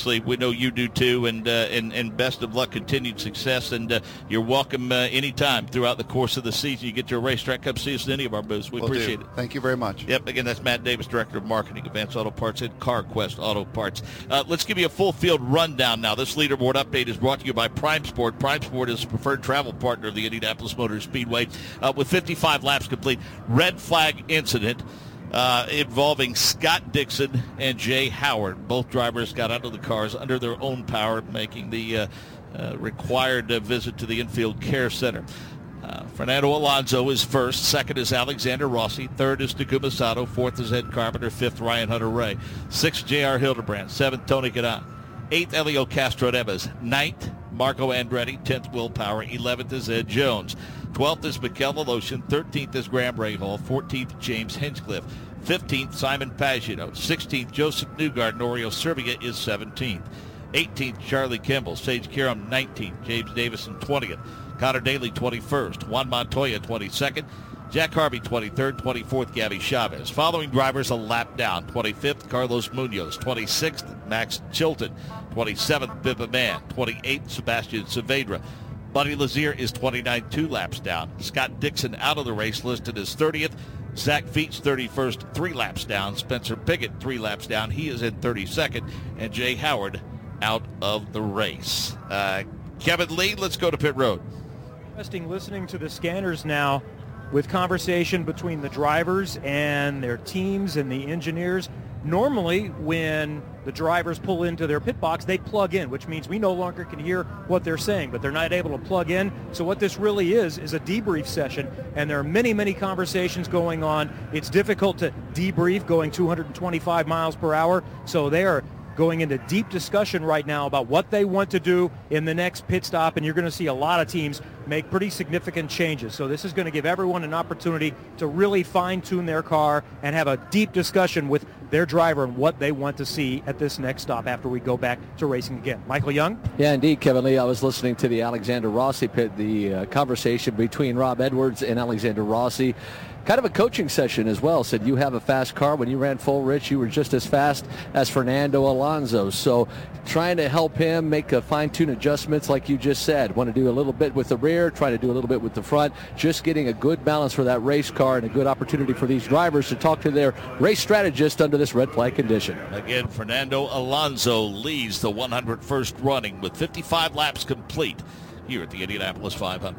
obviously we know you do too, and best of luck, continued success, and you're welcome anytime throughout the course of the season. You get to a racetrack, come see us in any of our booths. We appreciate it. Thank you very much. Yep, again, that's Matt Davis, Director of Marketing, Advanced Auto Parts at CarQuest Auto Parts. Let's give you a full field rundown now. This leaderboard update is brought to you by Prime Sport. Prime Sport is the preferred travel partner of the Indianapolis Motor Speedway. With 55 laps complete, red flag incident involving Scott Dixon and Jay Howard. Both drivers got out of the cars under their own power, making the required visit to the infield care center. Fernando Alonso is first. Second is Alexander Rossi. Third is Takuma Sato. Fourth is Ed Carpenter. Fifth, Ryan Hunter-Reay. Sixth, J.R. Hildebrand. Seventh, Tony Kanaan. Eighth, Elio Castro-Neves. Ninth, Marco Andretti. 10th, Will Power. 11th is Ed Jones. 12th is Mikel Aloshin. 13th is Graham Rahal. 14th, James Hinchcliffe. 15th, Simon Pagenaud. 16th, Joseph Newgarden. Norio Serbia is 17th. 18th, Charlie Kimball. Sage Karam, 19th. James Davison, 20th. Connor Daly, 21st. Juan Montoya, 22nd. Jack Harvey, 23rd. 24th, Gabby Chavez. Following drivers a lap down. 25th, Carlos Munoz. 26th, Max Chilton. 27th, Bibba Mann. 28th, Sebastian Saavedra. Buddy Lazier is 29, 2 laps down. Scott Dixon out of the race, listed as 30th. Zach Feets, 31st, 3 laps down. Spencer Piggott, 3 laps down. He is in 32nd. And Jay Howard out of the race. Kevin Lee, let's go to pit road. Interesting listening to the scanners now with conversation between the drivers and their teams and the engineers. Normally, when the drivers pull into their pit box, they plug in, which means we no longer can hear what they're saying, but they're not able to plug in. So what this really is a debrief session, and there are many, many conversations going on. It's difficult to debrief going 225 miles per hour, so they are going into deep discussion right now about what they want to do in the next pit stop, and you're going to see a lot of teams make pretty significant changes. So this is going to give everyone an opportunity to really fine-tune their car and have a deep discussion with their driver and what they want to see at this next stop after we go back to racing again. Michael Young? Yeah, indeed, Kevin Lee. I was listening to the Alexander Rossi pit, the conversation between Rob Edwards and Alexander Rossi. Kind of a coaching session as well. Said you have a fast car. When you ran full, Rich, you were just as fast as Fernando Alonso. So trying to help him make a fine-tune adjustments like you just said. Want to do a little bit with the rear, try to do a little bit with the front. Just getting a good balance for that race car and a good opportunity for these drivers to talk to their race strategist under this red flag condition. Again, Fernando Alonso leads the 101st running with 55 laps complete here at the Indianapolis 500.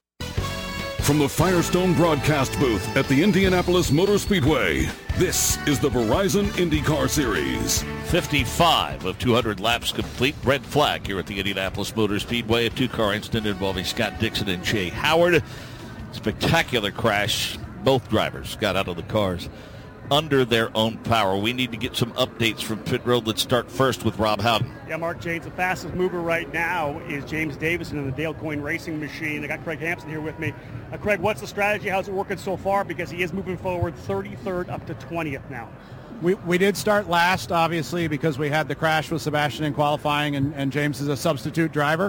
From the Firestone broadcast booth at the Indianapolis Motor Speedway, this is the Verizon IndyCar Series. 55 of 200 laps complete. Red flag here at the Indianapolis Motor Speedway. A 2-car incident involving Scott Dixon and Jay Howard. Spectacular crash. Both drivers got out of the cars under their own power. We need to get some updates from pit road. Let's start first with Rob Howden. Yeah, Mark James, the fastest mover right now is James Davison in the Dale Coyne Racing Machine. I got Craig Hampson here with me. Craig, what's the strategy? How's it working so far? Because he is moving forward 33rd up to 20th now. We did start last, obviously, because we had the crash with Sebastian in qualifying, and James is a substitute driver.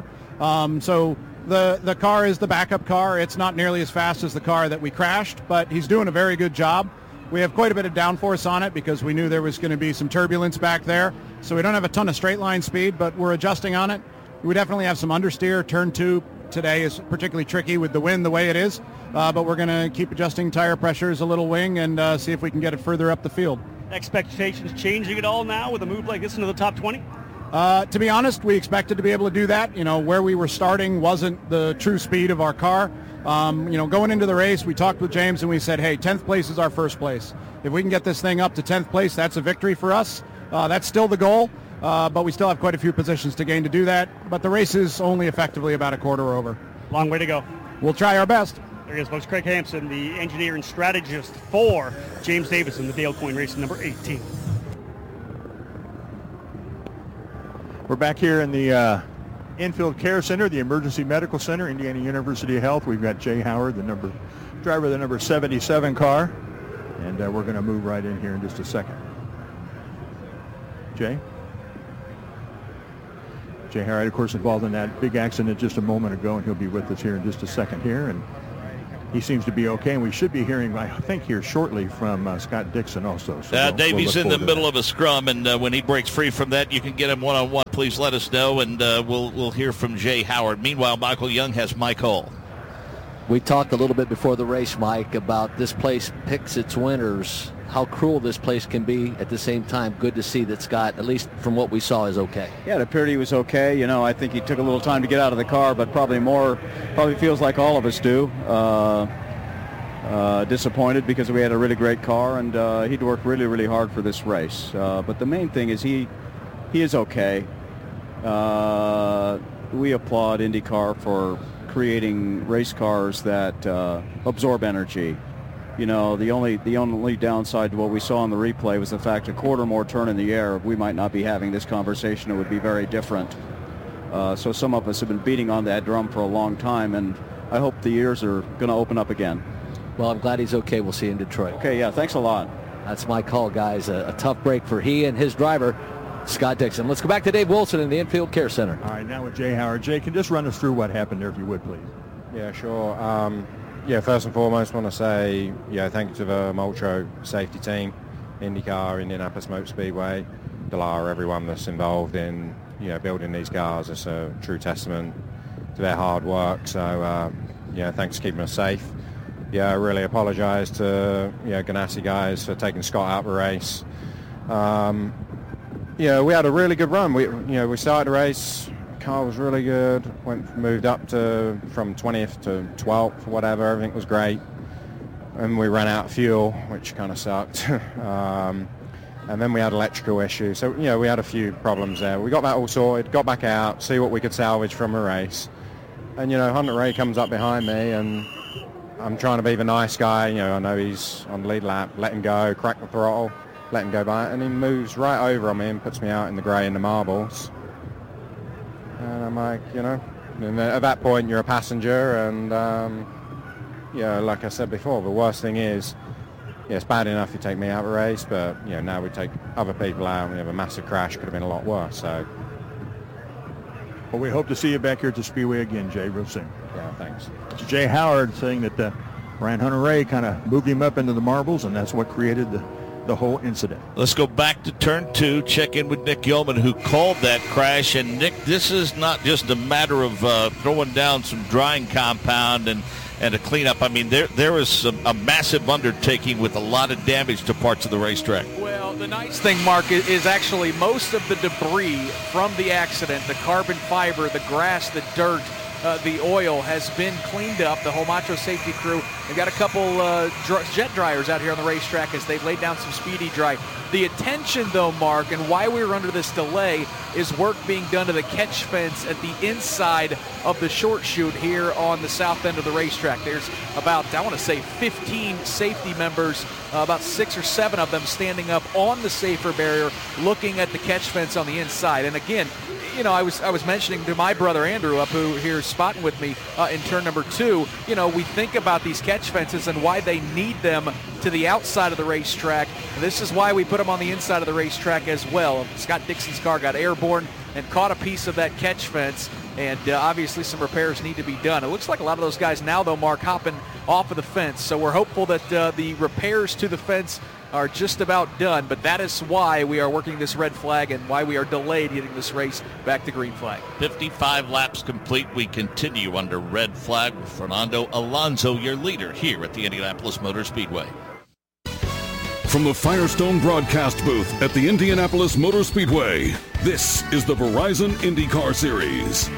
So the car is the backup car. It's not nearly as fast as the car that we crashed, but he's doing a very good job. We have quite a bit of downforce on it because we knew there was going to be some turbulence back there. So we don't have a ton of straight line speed, but we're adjusting on it. We definitely have some understeer. Turn 2 today is particularly tricky with the wind the way it is, but we're going to keep adjusting tire pressures, a little wing, and see if we can get it further up the field. Expectations changing at all now with a move like this into the top 20? To be honest, we expected to be able to do that. You know, where we were starting wasn't the true speed of our car. Going into the race, we talked with James and we said, hey, 10th place is our first place. If we can get this thing up to 10th place, that's a victory for us. That's still the goal, but we still have quite a few positions to gain to do that. But the race is only effectively about a quarter over. Long way to go. We'll try our best. There he is, folks. Craig Hampson, the engineer and strategist for James Davison, the Dale Coyne Racing number 18. We're back here in the Infield Care Center, the Emergency Medical Center, Indiana University of Health. We've got Jay Howard, the driver of the number 77 car, and we're going to move right in here in just a second. Jay Howard, of course, involved in that big accident just a moment ago, and he'll be with us here in just a second here. And he seems to be okay, and we should be hearing, I think, here shortly from Scott Dixon also. So Davey's in the middle of a scrum, and when he breaks free from that, you can get him one-on-one. Please let us know, and we'll hear from Jay Howard. Meanwhile, Michael Young has Mike Hull. We talked a little bit before the race, Mike, about this place picks its winners, how cruel this place can be. At the same time, good to see that Scott, at least from what we saw, is okay. Yeah, it appeared he was okay. You know, I think he took a little time to get out of the car, but probably feels like all of us do. Disappointed because we had a really great car, and he'd worked really, really hard for this race. But the main thing is he is okay. We applaud IndyCar for creating race cars that absorb energy. You know, the only downside to what we saw in the replay was the fact a quarter more turn in the air, we might not be having this conversation. It would be very different. So some of us have been beating on that drum for a long time, and I hope the ears are going to open up again. Well, I'm glad he's okay. We'll see you in Detroit. Okay, yeah, thanks a lot. That's my call, guys. A tough break for he and his driver, Scott Dixon. Let's go back to Dave Wilson in the Infield Care Center. All right, now with Jay Howard. Jay, can you just run us through what happened there, if you would, please? Yeah, sure. First and foremost, I want to say, thank you to the Multro safety team, IndyCar, Indianapolis Motor Speedway, Dallara, everyone that's involved in, building these cars. It's a true testament to their hard work. So, thanks for keeping us safe. I really apologize to, Ganassi guys for taking Scott out of the race. We had a really good run. We started the race. Car was really good. Moved up from 20th to 12th, whatever. Everything was great. And we ran out of fuel, which kind of sucked. And then we had electrical issues. So, we had a few problems there. We got that all sorted, got back out, see what we could salvage from the race. And, Hunter Ray comes up behind me, and I'm trying to be the nice guy. I know he's on the lead lap. Let him go, crack the throttle, let him go by. And he moves right over on me and puts me out in the grey and the marbles. And I'm like, and at that point you're a passenger, and like I said before, the worst thing is, it's bad enough you take me out of the race, but now we take other people out and we have a massive crash. Could have been a lot worse. So, well, we hope to see you back here at the Speedway again, Jay, real soon. Yeah, thanks. It's Jay Howard saying that Brian Hunter-Reay kind of moved him up into the marbles, and that's what created the whole incident. Let's go back to turn 2, check in with Nick Yeoman, who called that crash. And Nick, this is not just a matter of throwing down some drying compound and a cleanup. I mean, there was a massive undertaking with a lot of damage to parts of the racetrack. Well, the nice thing, Mark, is actually most of the debris from the accident, the carbon fiber, the grass, the dirt, the oil has been cleaned up. The Homacho safety crew, they've got a couple jet dryers out here on the racetrack as they've laid down some speedy dry. The attention, though, Mark, and why we were under this delay is work being done to the catch fence at the inside of the short chute here on the south end of the racetrack. There's about, 15 safety members, about 6 or 7 of them standing up on the safer barrier looking at the catch fence on the inside. And again, I was mentioning to my brother Andrew up who here is spotting with me in turn number 2, we think about these catch fences and why they need them to the outside of the racetrack. And this is why we put them on the inside of the racetrack as well. Scott Dixon's car got airborne and caught a piece of that catch fence, and obviously some repairs need to be done. It looks like a lot of those guys now, though, Mark, hopping off of the fence. So we're hopeful that the repairs to the fence are just about done, but that is why we are working this red flag and why we are delayed getting this race back to green flag. 55 laps complete. We continue under red flag with Fernando Alonso, your leader here at the Indianapolis Motor Speedway. From the Firestone broadcast booth at the Indianapolis Motor Speedway, this is the Verizon IndyCar Series.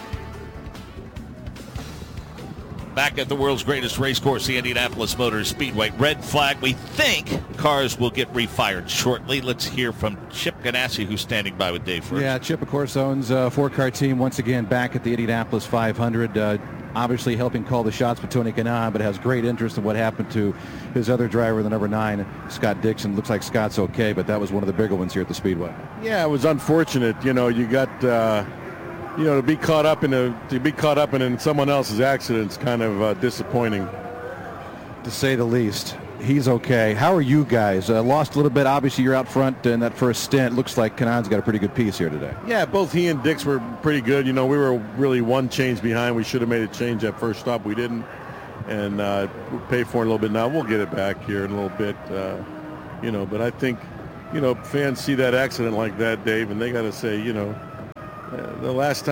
Back at the world's greatest race course, the Indianapolis Motor Speedway. Red flag. We think cars will get refired shortly. Let's hear from Chip Ganassi, who's standing by with Dave first. Yeah, Chip, of course, owns a four-car team once again back at the Indianapolis 500. Obviously helping call the shots with Tony Kanaan, but has great interest in what happened to his other driver, the number 9, Scott Dixon. Looks like Scott's okay, but that was one of the bigger ones here at the Speedway. Yeah, it was unfortunate. You got... to be caught up in someone else's accident is kind of disappointing, to say the least. He's okay. How are you guys? Lost a little bit. Obviously, you're out front in that first stint. Looks like Kanaan's got a pretty good piece here today. Yeah, both he and Dix were pretty good. We were really one change behind. We should have made a change that first stop. We didn't. and we'll pay for it a little bit now. We'll get it back here in a little bit, but I think, fans see that accident like that, Dave, and they got to say, the last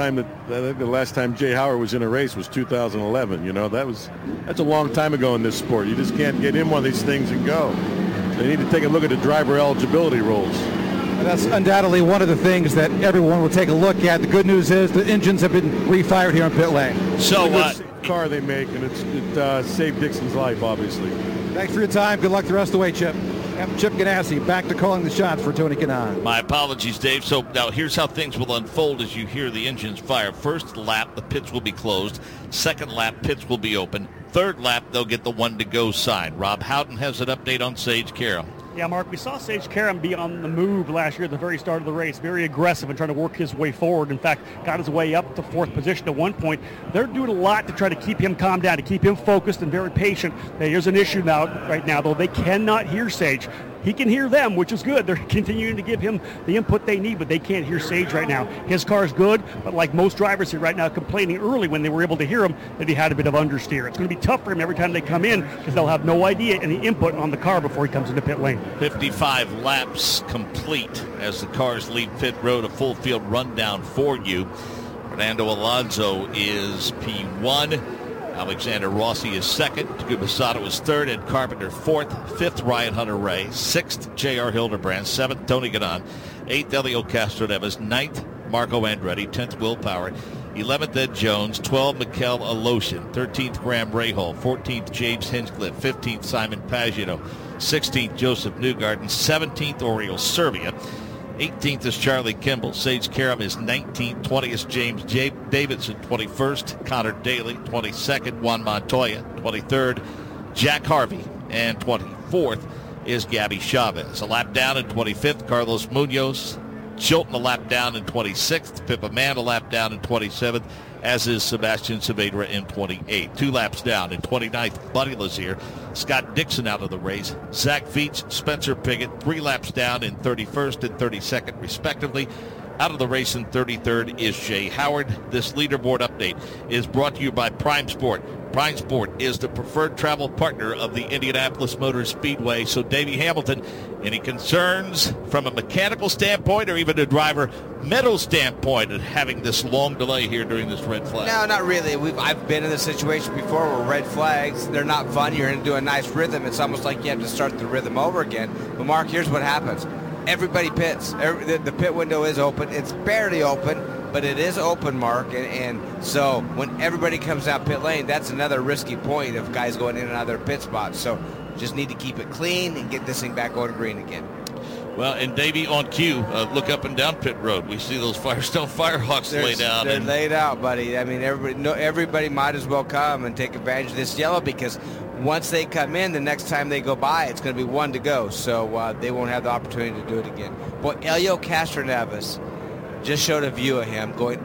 time Jay Howard was in a race was 2011. That's a long time ago in this sport. You just can't get in one of these things and go. They need to take a look at the driver eligibility rules. That's undoubtedly one of the things that everyone will take a look at. The good news is the engines have been refired here in pit lane. So car they make, and it saved Dixon's life, obviously. Thanks for your time. Good luck the rest of the way, Chip. Chip Ganassi back to calling the shots for Tony Kanaan. My apologies, Dave. So now here's how things will unfold as you hear the engines fire. First lap, the pits will be closed. Second lap, pits will be open. Third lap, they'll get the 1-to-go sign. Rob Houghton has an update on Sage Karam. Yeah, Mark, we saw Sage Karam be on the move last year at the very start of the race, very aggressive and trying to work his way forward. In fact, got his way up to fourth position at one point. They're doing a lot to try to keep him calmed down, to keep him focused and very patient. Here's an issue right now, though. They cannot hear Sage. He can hear them, which is good. They're continuing to give him the input they need, but they can't hear Sage right now. His car is good, but like most drivers here right now, complaining early when they were able to hear him that he had a bit of understeer. It's going to be tough for him every time they come in because they'll have no idea any input on the car before he comes into pit lane. 55 laps complete as the cars leave pit road. A full field rundown for you. Fernando Alonso is P1. Alexander Rossi is second. Takuma Sato is third. Ed Carpenter fourth. Fifth, Ryan Hunter-Reay. Sixth, J.R. Hildebrand. Seventh, Tony Kanaan. Eighth, Elio Castroneves. Ninth, Marco Andretti. 10th, Will Power. 11th, Ed Jones. 12th, Mikel Aloshin. 13th, Graham Rahal. 14th, James Hinchcliffe. 15th, Simon Pagenaud. 16th, Joseph Newgarden. 17th, Oriol Servia. 18th is Charlie Kimball. Sage Karam is 19th. 20th is James Davidson. 21st, Connor Daly. 22nd, Juan Montoya. 23rd, Jack Harvey. And 24th is Gabby Chavez. A lap down in 25th, Carlos Munoz. Chilton a lap down in 26th. Pippa Mann a lap down in 27th, as is Sebastian Saavedra in 28th. 2 laps down in 29th, Buddy Lazier. Scott Dixon out of the race. Zach Veach, Spencer Pigot, 3 laps down in 31st and 32nd, respectively. Out of the race in 33rd is Jay Howard. This leaderboard update is brought to you by Prime Sport. Prime Sport is the preferred travel partner of the Indianapolis Motor Speedway. So, Davey Hamilton, any concerns from a mechanical standpoint or even a driver mental standpoint of having this long delay here during this red flag? No, not really. I've been in this situation before where red flags, they're not fun. You're into a nice rhythm. It's almost like you have to start the rhythm over again. But, Mark, here's what happens. Everybody pits. The pit window is open. It's barely open, but it is open, Mark. And so when everybody comes out pit lane, that's another risky point of guys going in and out of their pit spots. So just need to keep it clean and get this thing back on green again. Well, and Davey, on cue, look up and down pit road. We see those Firestone Firehawks laid out. They're laid out, buddy. I mean, everybody might as well come and take advantage of this yellow because once they come in, the next time they go by, it's going to be 1 to go. So they won't have the opportunity to do it again. Boy, Elio Castroneves just showed a view of him going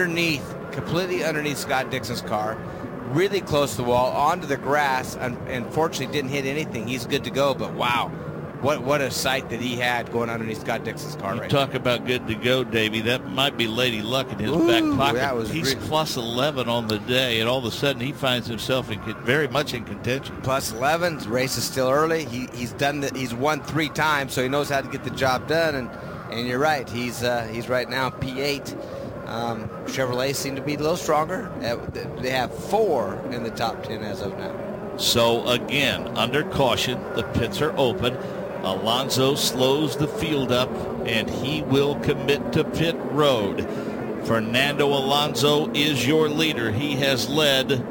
completely underneath Scott Dixon's car, really close to the wall, onto the grass, and unfortunately didn't hit anything. He's good to go, but wow. What a sight that he had going underneath Scott Dixon's car. You talk about good to go, Davey. That might be Lady Luck in his back pocket. He's plus 11 on the day, and all of a sudden he finds himself very much in contention. Plus 11. The race is still early. He's won 3 times, so he knows how to get the job done. And you're right. He's right now P8. Chevrolet seem to be a little stronger. They have 4 in the top 10 as of now. So again, under caution, the pits are open. Alonso slows the field up, and he will commit to pit road. Fernando Alonso is your leader. He has led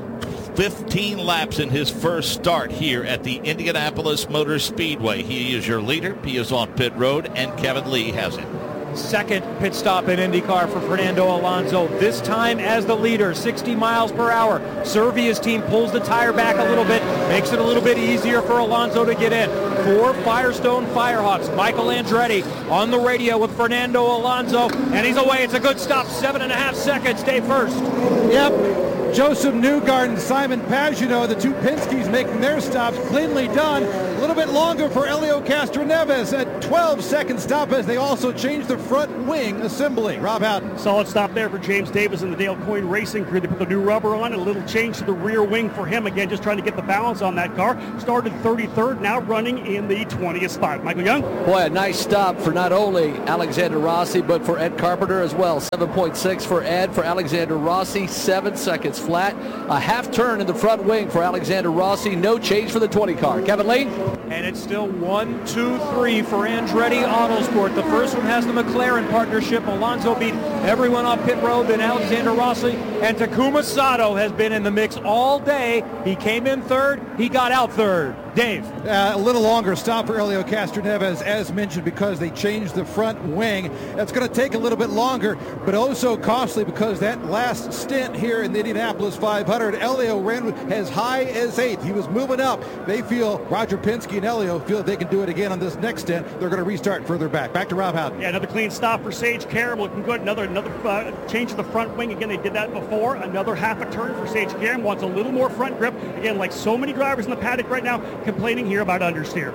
15 laps in his first start here at the Indianapolis Motor Speedway. He is your leader. He is on pit road, and Kevin Lee has it. Second pit stop in IndyCar for Fernando Alonso, this time as the leader, 60 miles per hour. Servia's team pulls the tire back a little bit, makes it a little bit easier for Alonso to get in. 4 Firestone Firehawks. Michael Andretti on the radio with Fernando Alonso, and he's away. It's a good stop, 7.5 seconds. Stay first. Yep. Joseph Newgarden, Simon Pagenaud, the 2 Penske's making their stops. Cleanly done. A little bit longer for Elio Castroneves at 12-second stop as they also changed the front wing assembly. Rob Howden. Solid stop there for James Davis and the Dale Coyne Racing crew. They put the new rubber on, a little change to the rear wing for him. Again, just trying to get the balance on that car. Started 33rd, now running in the 20th spot. Michael Young. Boy, a nice stop for not only Alexander Rossi, but for Ed Carpenter as well. 7.6 for Ed. For Alexander Rossi, 7 seconds flat. A half turn in the front wing for Alexander Rossi. No change for the 20 car. Kevin Lee. And it's still 1, 2, 3 for Andretti Autosport. The first one has the McLaren partnership. Alonso beat everyone off pit road, then Alexander Rossi. And Takuma Sato has been in the mix all day. He came in third. He got out third. Dave. A little longer stop for Helio Castroneves, as mentioned, because they changed the front wing. That's going to take a little bit longer, but also costly because that last stint here in the Indianapolis 500, Helio ran as high as 8th. He was moving up. They feel, Roger Penske and Helio feel they can do it again on this next stint. They're going to restart further back. Back to Rob Howden. Yeah, another clean stop for Sage Karam, looking good. Another change to the front wing. Again, they did that before. Another half a turn for Sage Karam. Wants a little more front grip. Again, like so many drivers in the paddock right now, complaining here about understeer.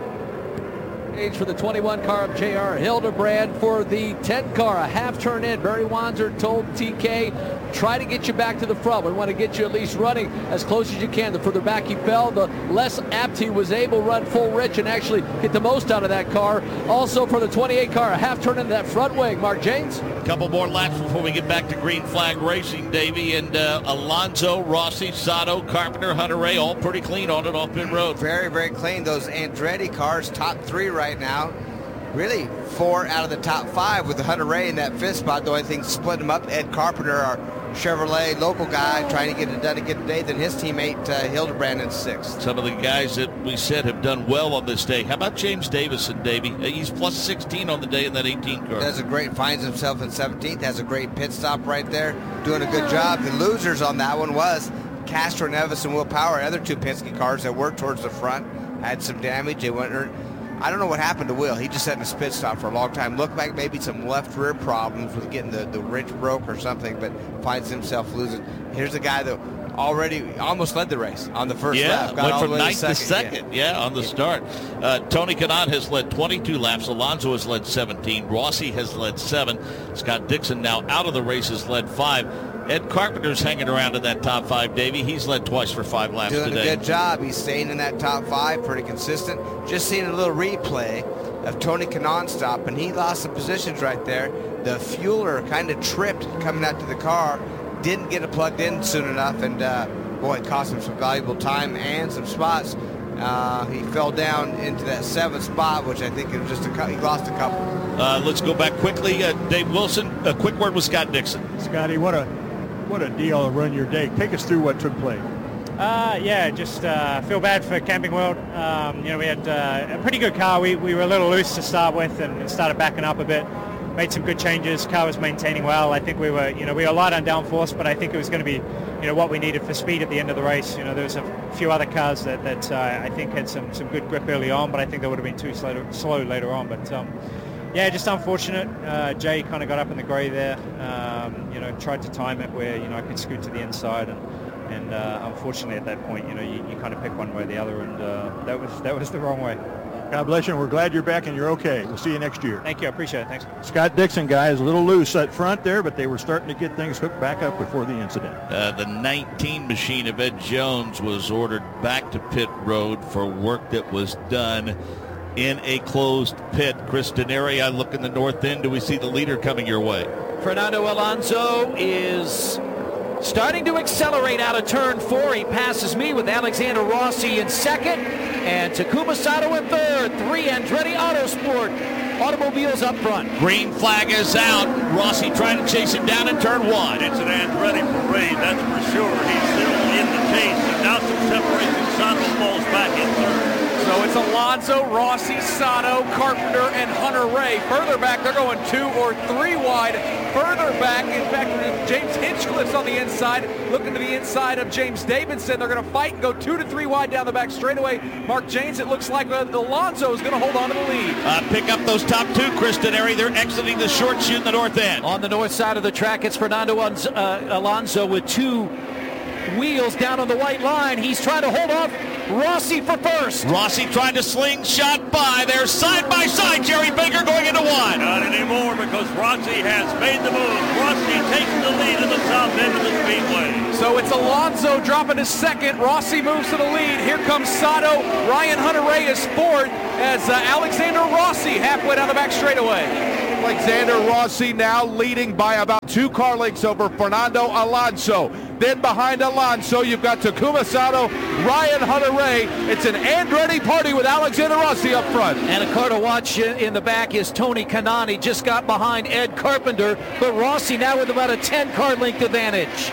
Change for the 21 car of J.R. Hildebrand. For the 10 car, a half turn in. Barry Wanzer told TK, try to get you back to the front. We want to get you at least running as close as you can. The further back he fell, the less apt he was able to run full rich and actually get the most out of that car. Also for the 28 car, a half turn into that front wing. Mark Janes. A couple more laps before we get back to Green Flag Racing, Davey. And Alonso, Rossi, Sato, Carpenter, Hunter-Reay, all pretty clean on it off pit road. Very, very clean. Those Andretti cars, top 3 right now. Really 4 out of the top 5 with the Hunter-Reay in that 5th spot. The only thing split them up, Ed Carpenter, our Chevrolet local guy, trying to get it done again today, then his teammate Hildebrand in 6th. Some of the guys that we said have done well on this day. How about James Davison, Davey? He's plus 16 on the day in that 18 car. Finds himself in 17th, has a great pit stop right there, doing a good job. The losers on that one was Castroneves and Will Power, other 2 Penske cars that were towards the front, had some damage. They went. I don't know what happened to Will. He just had a pit stop for a long time. Looked like maybe some left rear problems with getting the wrench broke or something, but finds himself losing. Here's a guy that already almost led the race on the first lap. Went from 9th to second. Yeah, on the start. Tony Kanaan has led 22 laps. Alonso has led 17. Rossi has led 7. Scott Dixon now out of the race has led 5. Ed Carpenter's hanging around in that top 5, Davey. He's led twice for 5 laps today. Doing a good job. He's staying in that top 5, pretty consistent. Just seeing a little replay of Tony Kanaan stop, and he lost some positions right there. The fueler kind of tripped coming out to the car, didn't get it plugged in soon enough, and boy, it cost him some valuable time and some spots. He fell down into that 7th spot, which I think it was just he lost a couple. Let's go back quickly. Dave Wilson, a quick word with Scott Dixon. Scotty, what a deal to run your day. Take us through what took place. Just feel bad for Camping World. We had a pretty good car. We were a little loose to start with and started backing up a bit. Made some good changes. Car was maintaining well. I think we were light on downforce, but I think it was going to be, what we needed for speed at the end of the race. There was a few other cars that I think had some good grip early on, but I think they would have been too slow later on. But just unfortunate. Jay kind of got up in the grey there. Tried to time it where I could scoot to the inside, and unfortunately at that point, you kind of pick one way or the other, and that was the wrong way. God bless you, and we're glad you're back and you're okay. We'll see you next year. Thank you. I appreciate it. Thanks. Scott Dixon, guys, a little loose up front there, but they were starting to get things hooked back up before the incident. The 19 machine of Ed Jones was ordered back to pit road for work that was done in a closed pit. Chris Denari, I look in the north end. Do we see the leader coming your way? Fernando Alonso is starting to accelerate out of turn 4. He passes me with Alexander Rossi in 2nd and Takuma Sato in 3rd. 3 Andretti Autosport automobiles up front. Green flag is out. Rossi trying to chase him down in turn 1. It's an Andretti parade, that's for sure. He's still in the chase, and now some separation. Sato falls back in 3rd. So it's Alonso, Rossi, Sato, Carpenter, and Hunter-Reay. Further back, they're going 2 or 3 wide. Further back, in fact, James Hinchcliffe's on the inside, looking to the inside of James Davidson. They're going to fight and go 2 to 3 wide down the back straightaway. Mark Janes, it looks like Alonso is going to hold on to the lead. Pick up those top 2, Chris Denari. They're exiting the short chute in the north end. On the north side of the track, it's Fernando Alonso with 2 wheels down on the white line. He's trying to hold off Rossi for first. Rossi tried to slingshot by. They're side by side. Jerry Baker going into one. Not anymore because Rossi has made the move. Rossi takes the lead in the south end of the speedway. So it's Alonso dropping to second. Rossi moves to the lead. Here comes Sato. Ryan Hunter-Ray is fourth as Alexander Rossi halfway down the back straightaway. Alexander Rossi now leading by about 2 car lengths over Fernando Alonso. Then behind Alonso, you've got Takuma Sato, Ryan Hunter-Ray. It's an Andretti party with Alexander Rossi up front. And a car to watch in the back is Tony Kanani. Just got behind Ed Carpenter, but Rossi now with about a 10-car length advantage.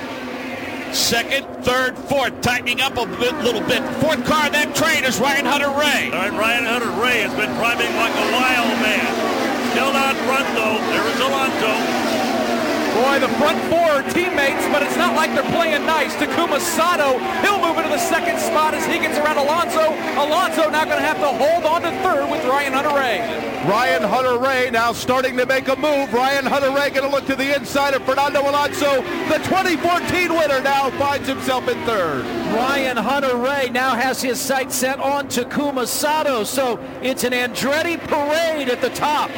Second, third, fourth, tightening up a little bit. Fourth car in that train is Ryan Hunter-Ray. All right, Ryan Hunter-Ray has been driving like a wild man. Still out front, though. There is Alonso. Boy, the front four are teammates, but it's not like they're playing nice. Takuma Sato, he'll move into the second spot as he gets around Alonso. Alonso now going to have to hold on to third with Ryan Hunter-Ray. Ryan Hunter-Ray now starting to make a move. Ryan Hunter-Ray going to look to the inside of Fernando Alonso. The 2014 winner now finds himself in third. Ryan Hunter-Ray now has his sights set on Takuma Sato, so it's an Andretti parade at the top.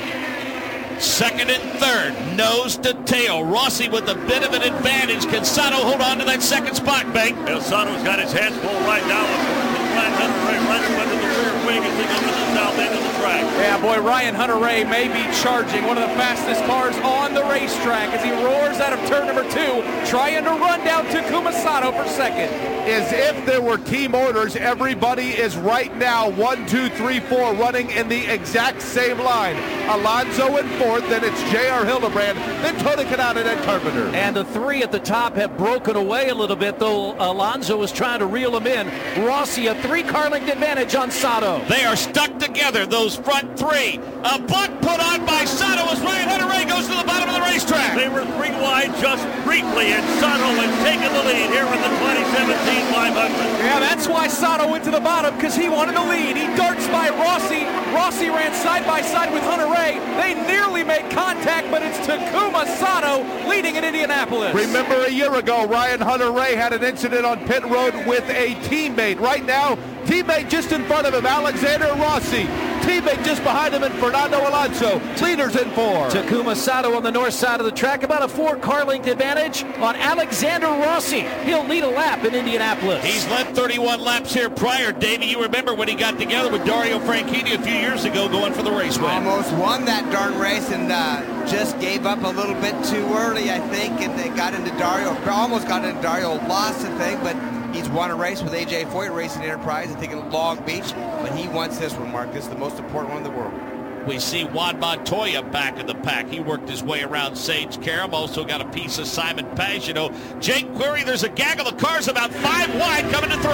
Second and third, nose to tail. Rossi with a bit of an advantage. Can Sato hold on to that second spot, Bank? Well, Sato's got his hands full right now with Ryan Hunter-Ray right up under the rear wing as he goes to the south end of the track. Yeah, boy, Ryan Hunter-Ray may be charging one of the fastest cars on the racetrack as he roars out of turn number 2, trying to run down Takuma Sato for second. As if there were team orders, everybody is right now 1, 2, 3, 4 running in the exact same line. Alonso in fourth, then it's J.R. Hildebrand, then Tony Kanaan and Carpenter. And the 3 at the top have broken away a little bit, though Alonso was trying to reel them in. Rossi, a 3-car length advantage on Sato. They are stuck together, those front 3. A buck put on by Sato as Ryan Hunter-Ray goes to the bottom of the racetrack. They were 3 wide just briefly, and Sato has taken the lead here in the 2017 500. Yeah, that's why Sato went to the bottom, because he wanted the lead. He darts by Rossi. Rossi ran side by side with Hunter-Ray. They nearly made contact, but it's Takuma Sato leading in Indianapolis. Remember a year ago, Ryan Hunter-Ray had an incident on pit road with a teammate. Right now, teammate just in front of him, Alexander Rossi. Teammate just behind him, and Fernando Alonso. Leaders in 4. Takuma Sato on the north side of the track, about a 4-car length advantage on Alexander Rossi. He'll lead a lap in Indianapolis. He's led 31 laps here prior. Davey, you remember when he got together with Dario Franchitti a few years ago going for the race win. Almost won that darn race and just gave up a little bit too early, I think, and they got into Dario. Almost got into Dario, lost the thing, but he's won a race with A.J. Foyt Racing Enterprise, I think in Long Beach, but he wants this one, Mark. This is the most important one in the world. We see Juan Montoya back in the pack. He worked his way around Sage Karam. Also got a piece of Simon Pagenaud. Jake Query, there's a gaggle of cars about 5 wide coming to 3.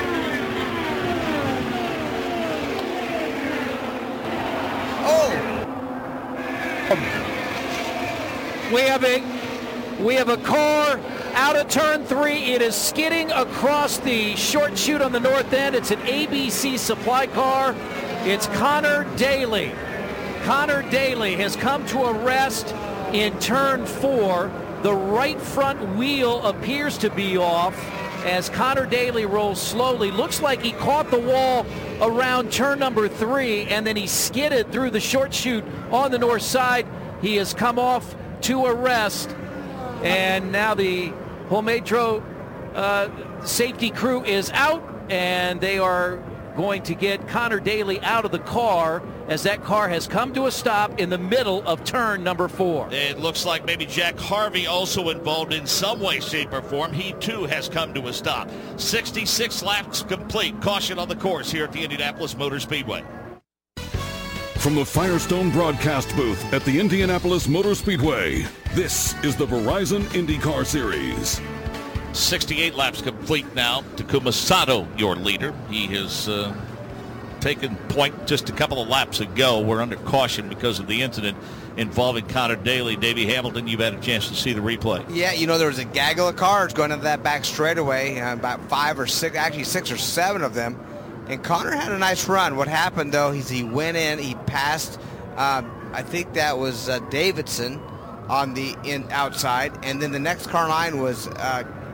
We have a car out of turn 3. It is skidding across the short chute on the north end. It's an ABC supply car. It's Connor Daly. Connor Daly has come to a rest in turn 4. The right front wheel appears to be off as Connor Daly rolls slowly. Looks like he caught the wall around turn number 3, and then he skidded through the short chute on the north side. He has come off to a rest, and now the Holmetro safety crew is out, and they are going to get Connor Daly out of the car as that car has come to a stop in the middle of turn number 4. It looks like maybe Jack Harvey also involved in some way, shape, or form. He too has come to a stop. 66 laps complete. Caution on the course here at the Indianapolis Motor Speedway. From the Firestone broadcast booth at the Indianapolis Motor Speedway, this is the Verizon IndyCar Series. 68 laps complete now. Takuma Sato, your leader. He has taken point just a couple of laps ago. We're under caution because of the incident involving Connor Daly. Davey Hamilton, you've had a chance to see the replay. Yeah, you know, there was a gaggle of cars going into that back straightaway, about 5 or 6, actually 6 or 7 of them. And Connor had a nice run. What happened, though, is he went in, he passed, I think that was Davidson on the outside, and then the next car line was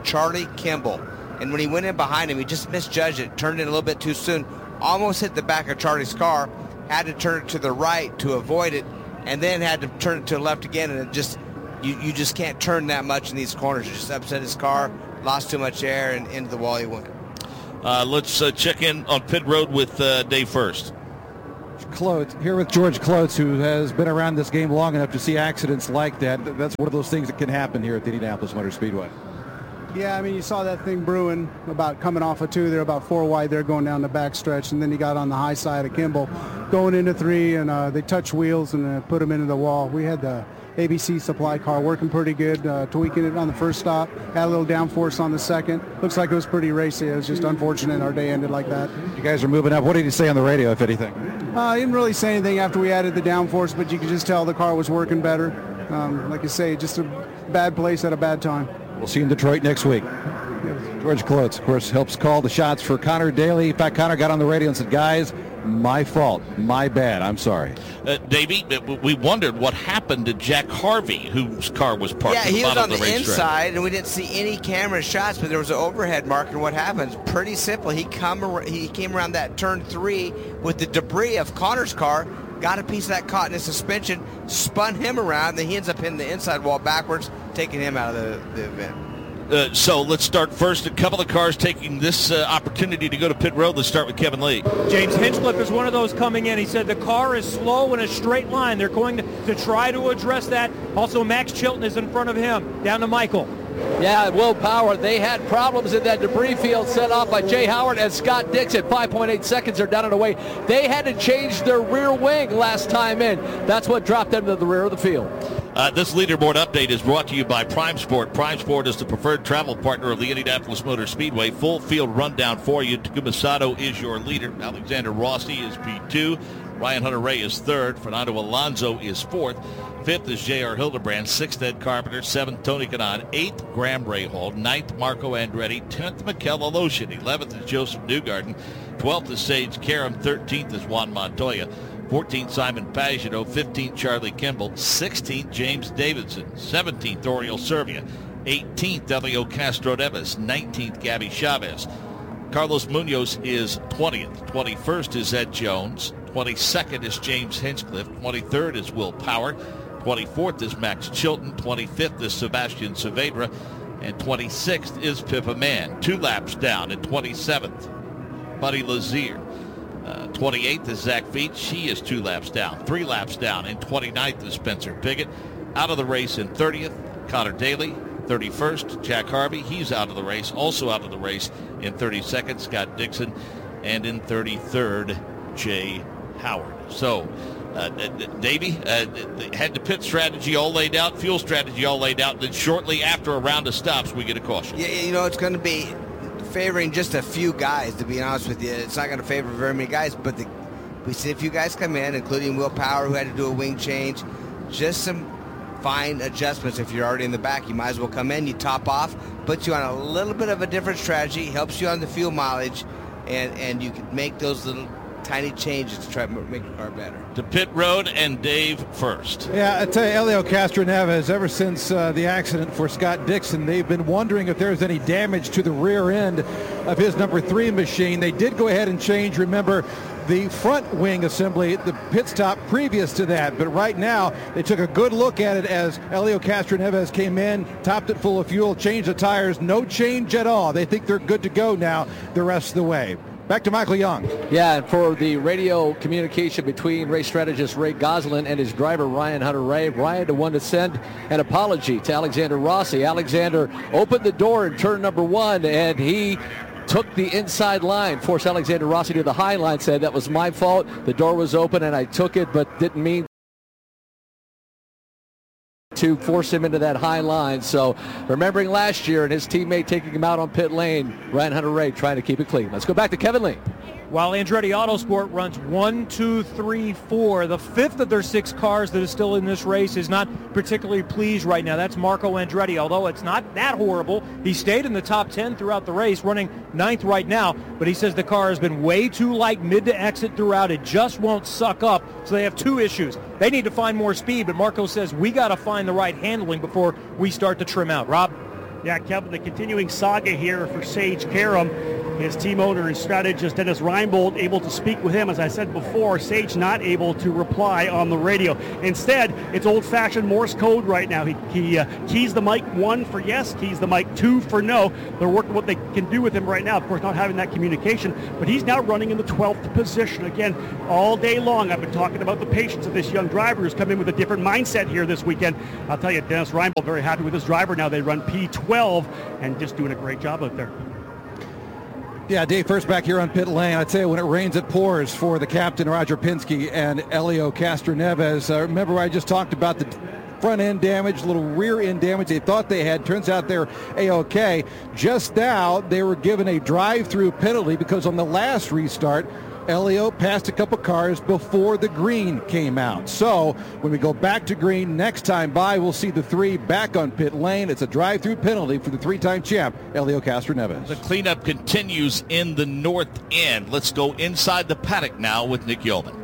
Charlie Kimball. And when he went in behind him, he just misjudged it, turned it a little bit too soon, almost hit the back of Charlie's car, had to turn it to the right to avoid it, and then had to turn it to the left again, and it just, you just can't turn that much in these corners. You just upset his car, lost too much air, and into the wall he went. Let's check in on pit road with Dave first. Klotz, here with George Klotz, who has been around this game long enough to see accidents like that. That's one of those things that can happen here at the Indianapolis Motor Speedway. Yeah, I mean, you saw that thing brewing about coming off of 2. They're about 4 wide there going down the back stretch, and then he got on the high side of Kimball going into 3, and they touched wheels and put him into the wall. We had the ABC supply car working pretty good, tweaking it on the first stop, had a little downforce on the second. Looks like it was pretty racy. It was just unfortunate our day ended like that. You guys are moving up. What did he say on the radio, if anything? He didn't really say anything after we added the downforce, but you could just tell the car was working better. Like you say, just a bad place at a bad time. We'll see you in Detroit next week. George Klotz, of course, helps call the shots for Connor Daly. In fact, Connor got on the radio and said, guys, my fault, my bad, I'm sorry. Davey, we wondered what happened to Jack Harvey, whose car was parked at the bottom of the racetrack. Yeah, he was on the inside, and we didn't see any camera shots, but there was an overhead mark, and what happens? Pretty simple. He came around that turn 3 with the debris of Connor's car, got a piece of that caught in his suspension, spun him around, then he ends up hitting the inside wall backwards, taking him out of the event. So let's start first. A couple of cars taking this opportunity to go to pit road. Let's start with Kevin Lee. James Hinchcliffe is one of those coming in. He said the car is slow in a straight line. They're going to try to address that. Also, Max Chilton is in front of him. Down to Michael. Yeah, Will Power, they had problems in that debris field set off by Jay Howard and Scott Dixon. 5.8 seconds are down and away. They had to change their rear wing last time in. That's what dropped them to the rear of the field. This leaderboard update is brought to you by Prime Sport. Prime Sport is the preferred travel partner of the Indianapolis Motor Speedway. Full field rundown for you. Takuma Sato is your leader. Alexander Rossi is P2. Ryan Hunter-Reay is 3rd. Fernando Alonso is 4th. 5th is J.R. Hildebrand. 6th, Ed Carpenter. 7th, Tony Kanaan. 8th, Graham Rahal. 9th, Marco Andretti. 10th, Mikel Aloshin. 11th is Joseph Newgarden. 12th is Sage Karam. 13th is Juan Montoya. 14th, Simon Pagenaud. 15th, Charlie Kimball. 16th, James Davidson. 17th, Oriol Servia. 18th, Elio Castro Neves. 19th, Gabby Chavez. Carlos Munoz is 20th. 21st is Ed Jones. 22nd is James Hinchcliffe. 23rd is Will Power. 24th is Max Chilton. 25th is Sebastian Saavedra. And 26th is Pippa Mann. 2 laps down. And 27th, Buddy Lazier. 28th is Zach Veach. He is 2 laps down. 3 laps down. And 29th is Spencer Pigot. Out of the race in 30th, Connor Daly. 31st, Jack Harvey. He's out of the race. Also out of the race in 32nd, Scott Dixon. And in 33rd, Jay Howard. So, Davey, had the pit strategy all laid out, fuel strategy all laid out, and then shortly after a round of stops, we get a caution. Yeah, you know, it's going to be favoring just a few guys, to be honest with you. It's not going to favor very many guys, but we see a few guys come in, including Will Power, who had to do a wing change. Just some fine adjustments. If you're already in the back, you might as well come in, you top off, puts you on a little bit of a different strategy, helps you on the fuel mileage, and you can make those little tiny changes to try to make your car better. To pit road and Dave first. Yeah, I tell you, Elio Castro Neves, ever since the accident for Scott Dixon, they've been wondering if there's any damage to the rear end of his number 3 machine. They did go ahead and change, remember, the front wing assembly at the pit stop previous to that. But right now, they took a good look at it as Elio Castro Neves came in, topped it full of fuel, changed the tires, no change at all. They think they're good to go now the rest of the way. Back to Michael Young. Yeah, and for the radio communication between race strategist Ray Goslin and his driver Ryan Hunter-Reay, Ryan the one to send an apology to Alexander Rossi. Alexander opened the door in turn number 1, and he took the inside line, forced Alexander Rossi to the high line, said that was my fault. The door was open and I took it, but didn't mean to force him into that high line. So remembering last year and his teammate taking him out on pit lane, Ryan Hunter-Reay trying to keep it clean. Let's go back to Kevin Lee. While Andretti Autosport runs 1, 2, 3, 4, the 5th of their 6 cars that is still in this race is not particularly pleased right now. That's Marco Andretti, although it's not that horrible. He stayed in the top 10 throughout the race, running 9th right now, but he says the car has been way too light mid to exit throughout. It just won't suck up, so they have 2 issues. They need to find more speed, but Marco says we got to find the right handling before we start to trim out. Rob? Yeah, Kevin, the continuing saga here for Sage Karam. His team owner and strategist Dennis Reinbold able to speak with him. As I said before, Sage not able to reply on the radio. Instead, it's old-fashioned Morse code right now. He keys the mic 1 for yes, keys the mic 2 for no. They're working what they can do with him right now. Of course, not having that communication, but he's now running in the 12th position. Again, all day long, I've been talking about the patience of this young driver who's come in with a different mindset here this weekend. I'll tell you, Dennis Reinbold very happy with his driver now. They run P12 and just doing a great job out there. Yeah, Dave, first back here on pit lane. I tell you, when it rains, it pours for the captain, Roger Penske, and Helio Castroneves. Remember, I just talked about the front end damage, little rear end damage they thought they had. Turns out they're A-OK. Just now, they were given a drive-through penalty because on the last restart, Helio passed a couple cars before the green came out. So when we go back to green next time by, we'll see the 3 back on pit lane. It's a drive-through penalty for the 3-time champ, Helio Castroneves. The cleanup continues in the north end. Let's go inside the paddock now with Nick Yeoman.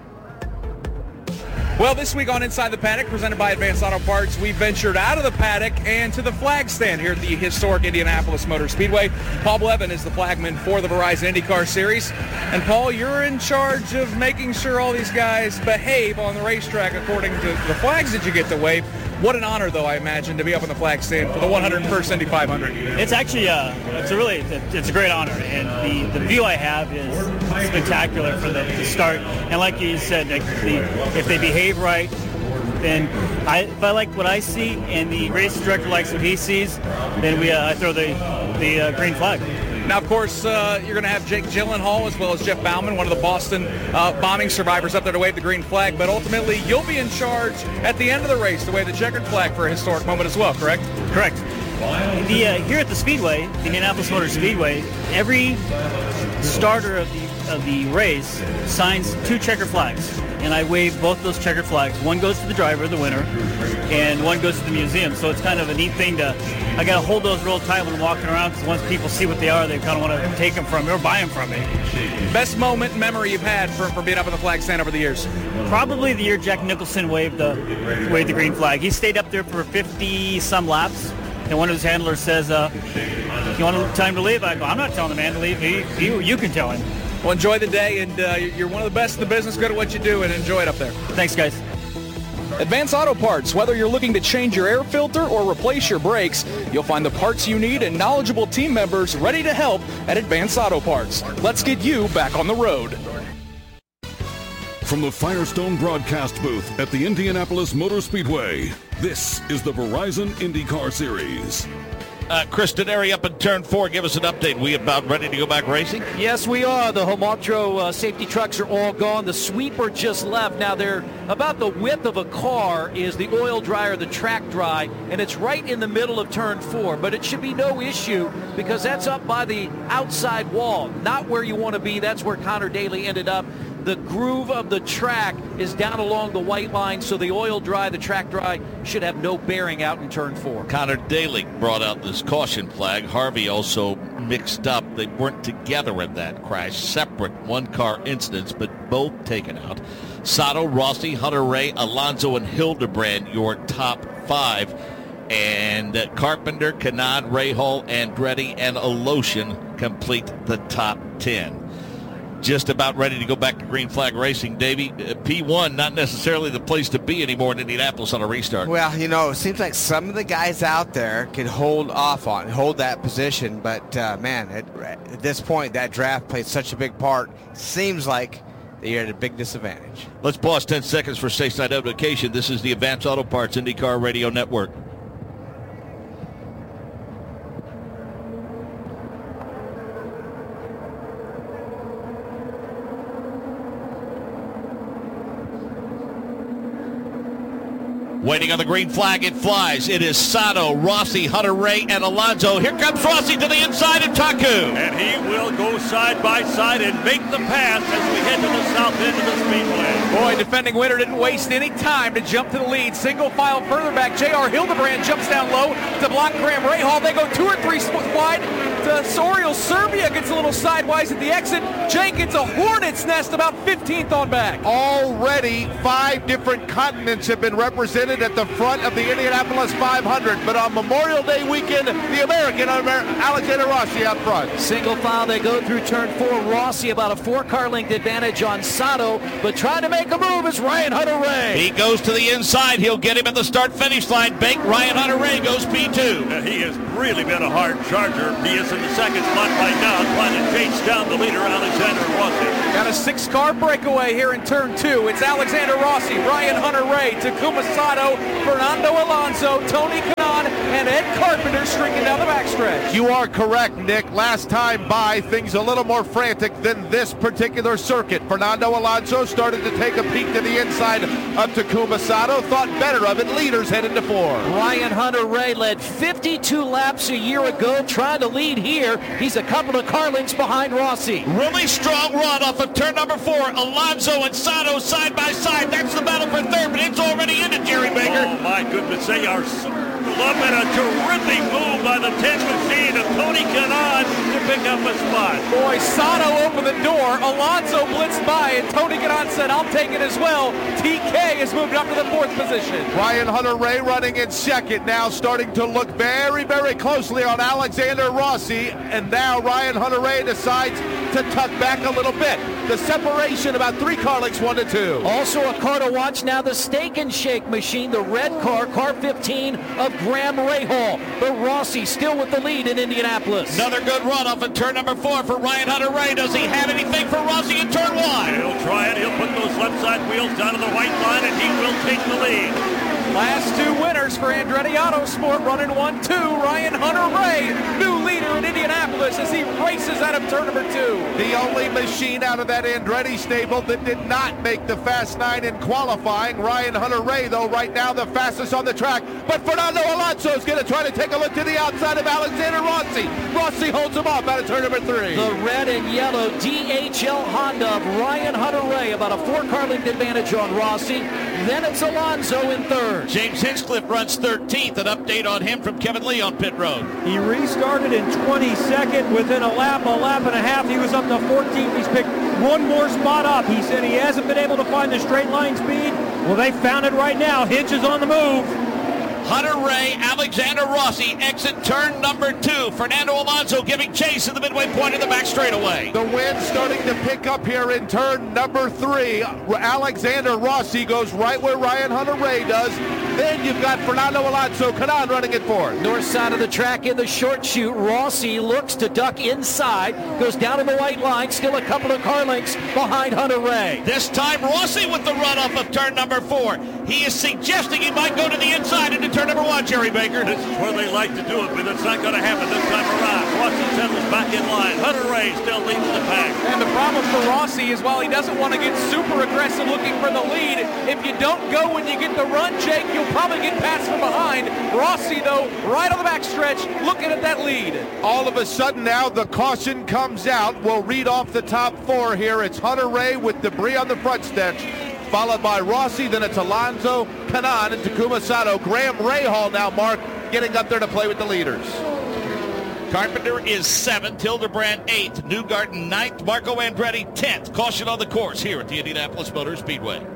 Well, this week on Inside the Paddock, presented by Advanced Auto Parts, we ventured out of the paddock and to the flag stand here at the historic Indianapolis Motor Speedway. Paul Blevin is the flagman for the Verizon IndyCar Series. And Paul, you're in charge of making sure all these guys behave on the racetrack according to the flags that you get to wave. What an honor, though, I imagine, to be up on the flag stand for the 101st Indy 500. It's actually it's a great honor, and the view I have is spectacular for the start. And like you said, if they behave right, then if I like what I see and the race director likes what he sees, then I throw the green flag. Now, of course, you're going to have Jake Gyllenhaal as well as Jeff Bauman, one of the Boston bombing survivors, up there to wave the green flag. But ultimately, you'll be in charge at the end of the race to wave the checkered flag for a historic moment as well, correct? Correct. Here at the Speedway, the Indianapolis Motor Speedway, every starter of the race signs 2 checkered flags, and I wave both those checkered flags. One goes to the driver, the winner, and one goes to the museum. So it's kind of a neat thing I got to hold those real tight when I'm walking around, because once people see what they are, they kind of want to take them from me or buy them from me. Best moment and memory you've had for being up on the flag stand over the years? Probably the year Jack Nicholson waved the green flag. He stayed up there for 50-some laps. And one of his handlers says, you want time to leave? I go, I'm not telling the man to leave. You can tell him. Well, enjoy the day, and you're one of the best in the business, good at what you do, and enjoy it up there. Thanks, guys. Advanced Auto Parts. Whether you're looking to change your air filter or replace your brakes, you'll find the parts you need and knowledgeable team members ready to help at Advanced Auto Parts. Let's get you back on the road. From the Firestone broadcast booth at the Indianapolis Motor Speedway, this is the Verizon IndyCar Series. Chris Denari up in turn 4. Give us an update. We about ready to go back racing? Yes, we are. The Homatro safety trucks are all gone. The sweeper just left. Now, they're about the width of a car is the oil dryer, the track dry, and it's right in the middle of turn 4. But it should be no issue because that's up by the outside wall, not where you want to be. That's where Connor Daly ended up. The groove of the track is down along the white line, so the oil dry, the track dry, should have no bearing out in turn 4. Connor Daly brought out this caution flag. Harvey also mixed up. They weren't together in that crash. Separate one-car incidents, but both taken out. Sato, Rossi, Hunter-Reay, Alonso, and Hildebrand, your top 5. And Carpenter, Kanaan, Rahal, Andretti, and Alosian complete the top 10. Just about ready to go back to green flag racing. Davey, P1 not necessarily the place to be anymore in Indianapolis on a restart. Well, it seems like some of the guys out there can hold that position, but man, at this point, that draft played such a big part. Seems like you're at a big disadvantage. Let's pause 10 seconds for stateside notification. This is the Advanced Auto Parts IndyCar Radio Network. Waiting on the green flag, it flies. It is Sato, Rossi, Hunter-Reay, and Alonso. Here comes Rossi to the inside of Taku. And he will go side by side and make the pass as we head to the south end of the speedway. Boy, defending winner didn't waste any time to jump to the lead. Single file further back. J.R. Hildebrand jumps down low to block Graham Rahal. They go 2 or 3 wide Oriol Serbia gets a little sidewise at the exit. Jenkins, a hornet's nest, about 15th on back. Already 5 different continents have been represented at the front of the Indianapolis 500, but on Memorial Day weekend, the American Alexander Rossi out front. Single file, they go through turn 4. Rossi about a 4-car length advantage on Sato, but trying to make a move is Ryan Hunter-Reay. He goes to the inside. He'll get him at the start-finish line. Bake Ryan Hunter-Reay goes P2. He has really been a hard charger. He is in the second spot right now, trying to chase down the leader, Alexander Rossi. Got a 6-car breakaway here in turn 2. It's Alexander Rossi, Ryan Hunter-Reay, Takuma Sato, Fernando Alonso, Tony Kanaan, and Ed Carpenter streaking down the backstretch. You are correct, Nick. Last time by, things a little more frantic than this particular circuit. Fernando Alonso started to take a peek to the inside of Takuma Sato, thought better of it. Leaders headed to 4. Ryan Hunter-Reay led 52 laps a year ago, trying to lead here. He's a couple of car lengths behind Rossi. Really strong run off of turn number 4. Alonso and Sato side by side. That's the battle for third, but it's already into Jerry Baker. Oh my goodness, they are up and a terrific move by the 10 machine of Tony Kanaan to pick up a spot. Boy, Sato opened the door. Alonso blitzed by, and Tony Kanaan said, I'll take it as well. TK has moved up to the 4th position. Ryan Hunter-Reay running in second, now starting to look very, very closely on Alexander Rossi, and now Ryan Hunter-Reay decides to tuck back a little bit. The separation about 3 car lengths, 1 to 2. Also a car to watch now, the Steak and Shake machine, the red car, car 15 of Graham Rahal. But Rossi still with the lead in Indianapolis. Another good run off of turn number 4 for Ryan Hunter-Reay. Does he have anything for Rossi in turn 1? He'll try it. He'll put those left side wheels down to the white line, and he will take the lead. Last 2 winners for Andretti Autosport, running 1-2. Ryan Hunter-Reay, new leader in Indianapolis as he races out of turn number 2. The only machine out of that Andretti stable that did not make the Fast 9 in qualifying. Ryan Hunter-Reay, though, right now the fastest on the track. But Fernando Alonso is going to try to take a look to the outside of Alexander Rossi. Rossi holds him off out of turn number 3. The red and yellow DHL Honda of Ryan Hunter-Reay, about a 4-car length advantage on Rossi. Then it's Alonso in 3rd. James Hinchcliffe runs 13th. An update on him from Kevin Lee on pit road. He restarted in 22nd. Within a lap and a half, he was up to 14th. He's picked one more spot up. He said he hasn't been able to find the straight line speed. Well, they found it right now. Hinch is on the move. Hunter-Reay, Alexander Rossi exit turn number 2. Fernando Alonso giving chase at the midway point of the back straightaway. The wind starting to pick up here in turn number 3. Alexander Rossi goes right where Ryan Hunter-Reay does. Then you've got Fernando Alonso, Kanaan running it 4th. North side of the track in the short chute. Rossi looks to duck inside, goes down to the white line, still a couple of car lengths behind Hunter-Reay. This time Rossi with the runoff of turn number 4. He is suggesting he might go to the inside into turn number 1, Jerry Baker. This is where they like to do it, but it's not going to happen this time around. Rossi settles back in line. Hunter-Reay still leads the pack. And the problem for Rossi is while he doesn't want to get super aggressive looking for the lead, if you don't go when you get the run, Jake, you'll probably get passed from behind. Rossi, though, right on the backstretch, looking at that lead. All of a sudden now the caution comes out. We'll read off the top 4 here. It's Hunter-Reay with debris on the front stretch, followed by Rossi, then it's Alonso, Kanaan, and Takuma Sato. Graham Rahal now, Mark, getting up there to play with the leaders. Carpenter is 7th, Hildebrand 8th, Newgarden 9th, Marco Andretti 10th. Caution on the course here at the Indianapolis Motor Speedway.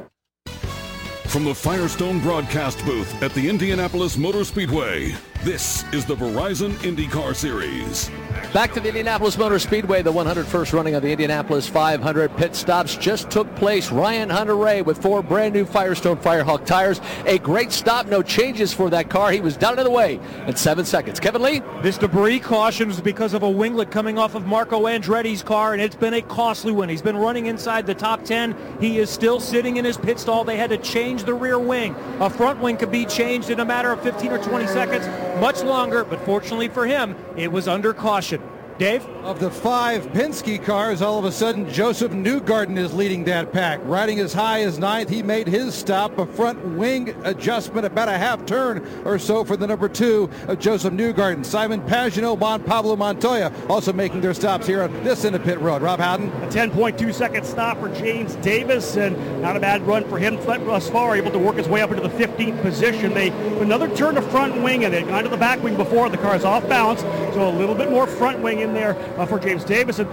From the Firestone broadcast booth at the Indianapolis Motor Speedway, this is the Verizon IndyCar Series. Back to the Indianapolis Motor Speedway, the 101st running of the Indianapolis 500. Pit stops just took place. Ryan Hunter-Reay with 4 brand new Firestone Firehawk tires. A great stop, no changes for that car. He was down and away in 7 seconds. Kevin Lee? This debris caution was because of a winglet coming off of Marco Andretti's car, and it's been a costly one. He's been running inside the top 10. He is still sitting in his pit stall. They had to change the rear wing. A front wing could be changed in a matter of 15 or 20 seconds, much longer, but fortunately for him, it was under caution. Dave? Of the 5 Penske cars, all of a sudden Joseph Newgarden is leading that pack. Riding as high as 9th, he made his stop. A front wing adjustment, about a half turn or so for the number 2 of Joseph Newgarden. Simon Pagenaud, Juan Pablo Montoya also making their stops here on this end of pit road. Rob Howden. A 10.2 second stop for James Davis, and not a bad run for him thus far, able to work his way up into the 15th position. They another turn to front wing, and they got to the back wing before. The car's off balance, so a little bit more front wing in there for James Davis. And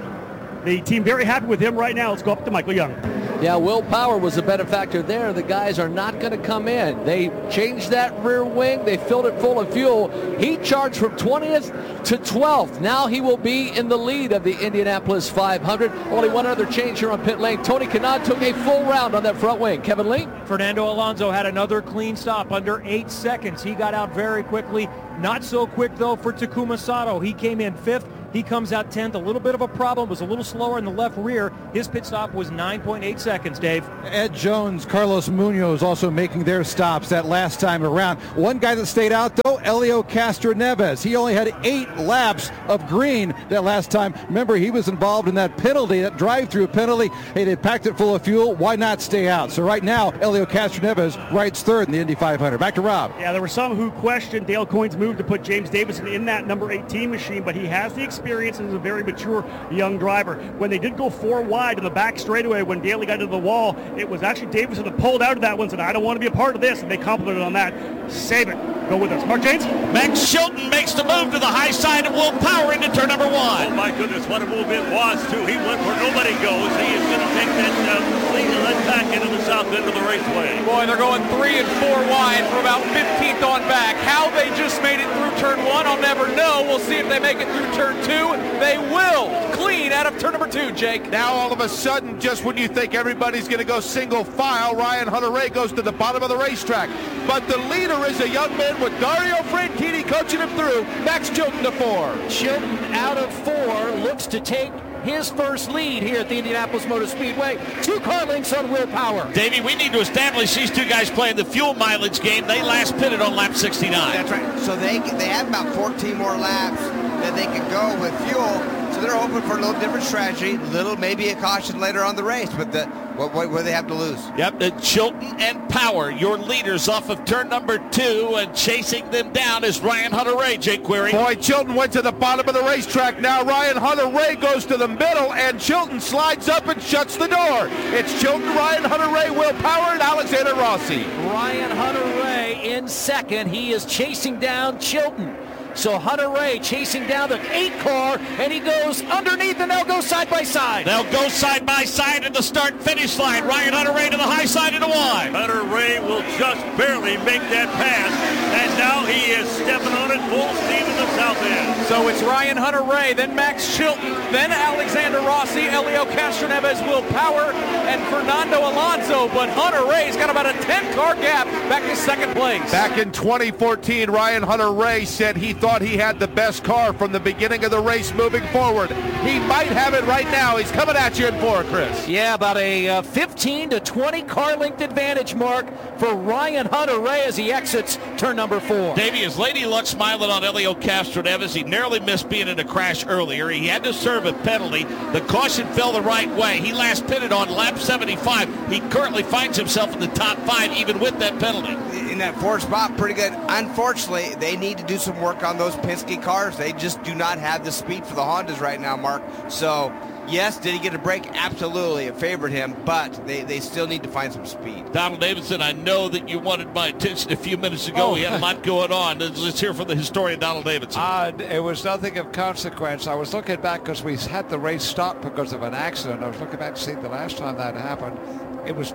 the team very happy with him right now. Let's go up to Michael Young. Yeah, Will Power was a benefactor there. The guys are not going to come in. They changed that rear wing. They filled it full of fuel. He charged from 20th to 12th. Now he will be in the lead of the Indianapolis 500. Only one other change here on pit lane. Tony Kanaan took a full round on that front wing. Kevin Lee? Fernando Alonso had another clean stop under 8 seconds. He got out very quickly. Not so quick, though, for Takuma Sato. He came in 5th. He comes out 10th. A little bit of a problem. Was a little slower in the left rear. His pit stop was 9.8 seconds, Dave. Ed Jones, Carlos Munoz also making their stops that last time around. One guy that stayed out, though, Helio Castroneves. He only had 8 laps of green that last time. Remember, he was involved in that penalty, that drive-through penalty. Hey, they packed it full of fuel. Why not stay out? So right now, Helio Castroneves rides 3rd in the Indy 500. Back to Rob. Yeah, there were some who questioned Dale Coyne's move to put James Davison in that number 18 machine, but he has the experience and is a very mature young driver. When they did go 4 wide in the back straightaway, when Daly got into the wall, it was actually Davison that pulled out of that one, said, I don't want to be a part of this, and they complimented on that. Save it. Go with us. Mark James? Max Chilton makes the move to the high side of Will Power into turn number 1. Oh, my goodness, what a move it was, too. He went where nobody goes. He is going to take that lead and let back into the south end of the raceway. Boy, they're going 3 and 4 wide from about 15th on back. How they just made it through turn 1, I'll never know. We'll see if they make it through turn 2. They will. Clean out of turn number 2, Jake. Now all of a sudden, just when you think everybody's going to go single file, Ryan Hunter-Reay goes to the bottom of the racetrack. But the leader is a young man with Dario Franchitti coaching him through. Max Chilton to 4. Chilton out of 4 looks to take his first lead here at the Indianapolis Motor Speedway. 2 car lengths on Will Power. Davey, we need to establish these two guys playing the fuel mileage game. They last pitted on lap 69. That's right. So they have about 14 more laps that they can go with fuel. So they're hoping for a little different strategy, maybe a caution later on the race, but what do they have to lose? Yep, Chilton and Power, your leaders off of turn number 2, and chasing them down is Ryan Hunter-Reay, Jake Query. Boy, Chilton went to the bottom of the racetrack. Now Ryan Hunter-Reay goes to the middle, and Chilton slides up and shuts the door. It's Chilton, Ryan Hunter-Reay, Will Power, and Alexander Rossi. Ryan Hunter-Reay in 2nd. He is chasing down Chilton. So Hunter-Reay chasing down the 8 car, and he goes underneath, and they'll go side by side. They'll go side by side at the start-finish line. Ryan Hunter-Reay to the high side into 1. Hunter-Reay will just barely make that pass, and now he is stepping on it full steam in the south end. So it's Ryan Hunter-Reay, then Max Chilton, then Alexander Rossi, Helio Castroneves, Will Power, and Fernando Alonso. But Hunter-Reay's got about a 10-car gap back to 2nd place. Back in 2014, Ryan Hunter-Reay said he thought he had the best car from the beginning of the race moving forward. He might have it right now. He's coming at you in 4, Chris. Yeah, about a 15 to 20 car length advantage mark for Ryan Hunter-Reay as he exits turn number 4. Davey, is Lady Luck smiling on Helio Castroneves? He narrowly missed being in a crash earlier. He had to serve a penalty. The caution fell the right way. He last pitted on lap 75. He currently finds himself in the top 5 even with that penalty. In that 4th spot, pretty good. Unfortunately, they need to do some work on those Penske cars. They just do not have the speed for the Hondas right now, Mark. So, yes, did he get a break? Absolutely. It favored him, but they still need to find some speed. Donald Davidson, I know that you wanted my attention a few minutes ago. We had a lot going on. Let's hear from the historian, Donald Davidson. It was nothing of consequence. I was looking back because we had the race stopped because of an accident. I was looking back to see the last time that happened. It was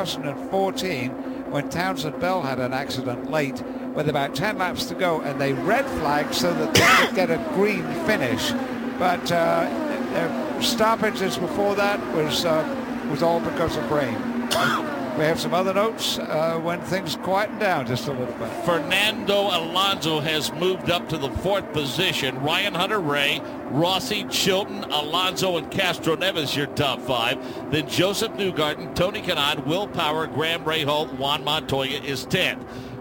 2014 when Townsend Bell had an accident late with about 10 laps to go, and they red flagged so that they could get a green finish. But their stoppages before that was all because of rain. We have some other notes when things quieten down just a little bit. Fernando Alonso has moved up to the 4th position. Ryan Hunter-Reay, Rossi, Chilton, Alonso, and Castroneves, your top 5. Then Joseph Newgarden, Tony Kanaan, Will Power, Graham Rahal, Juan Montoya is 10th.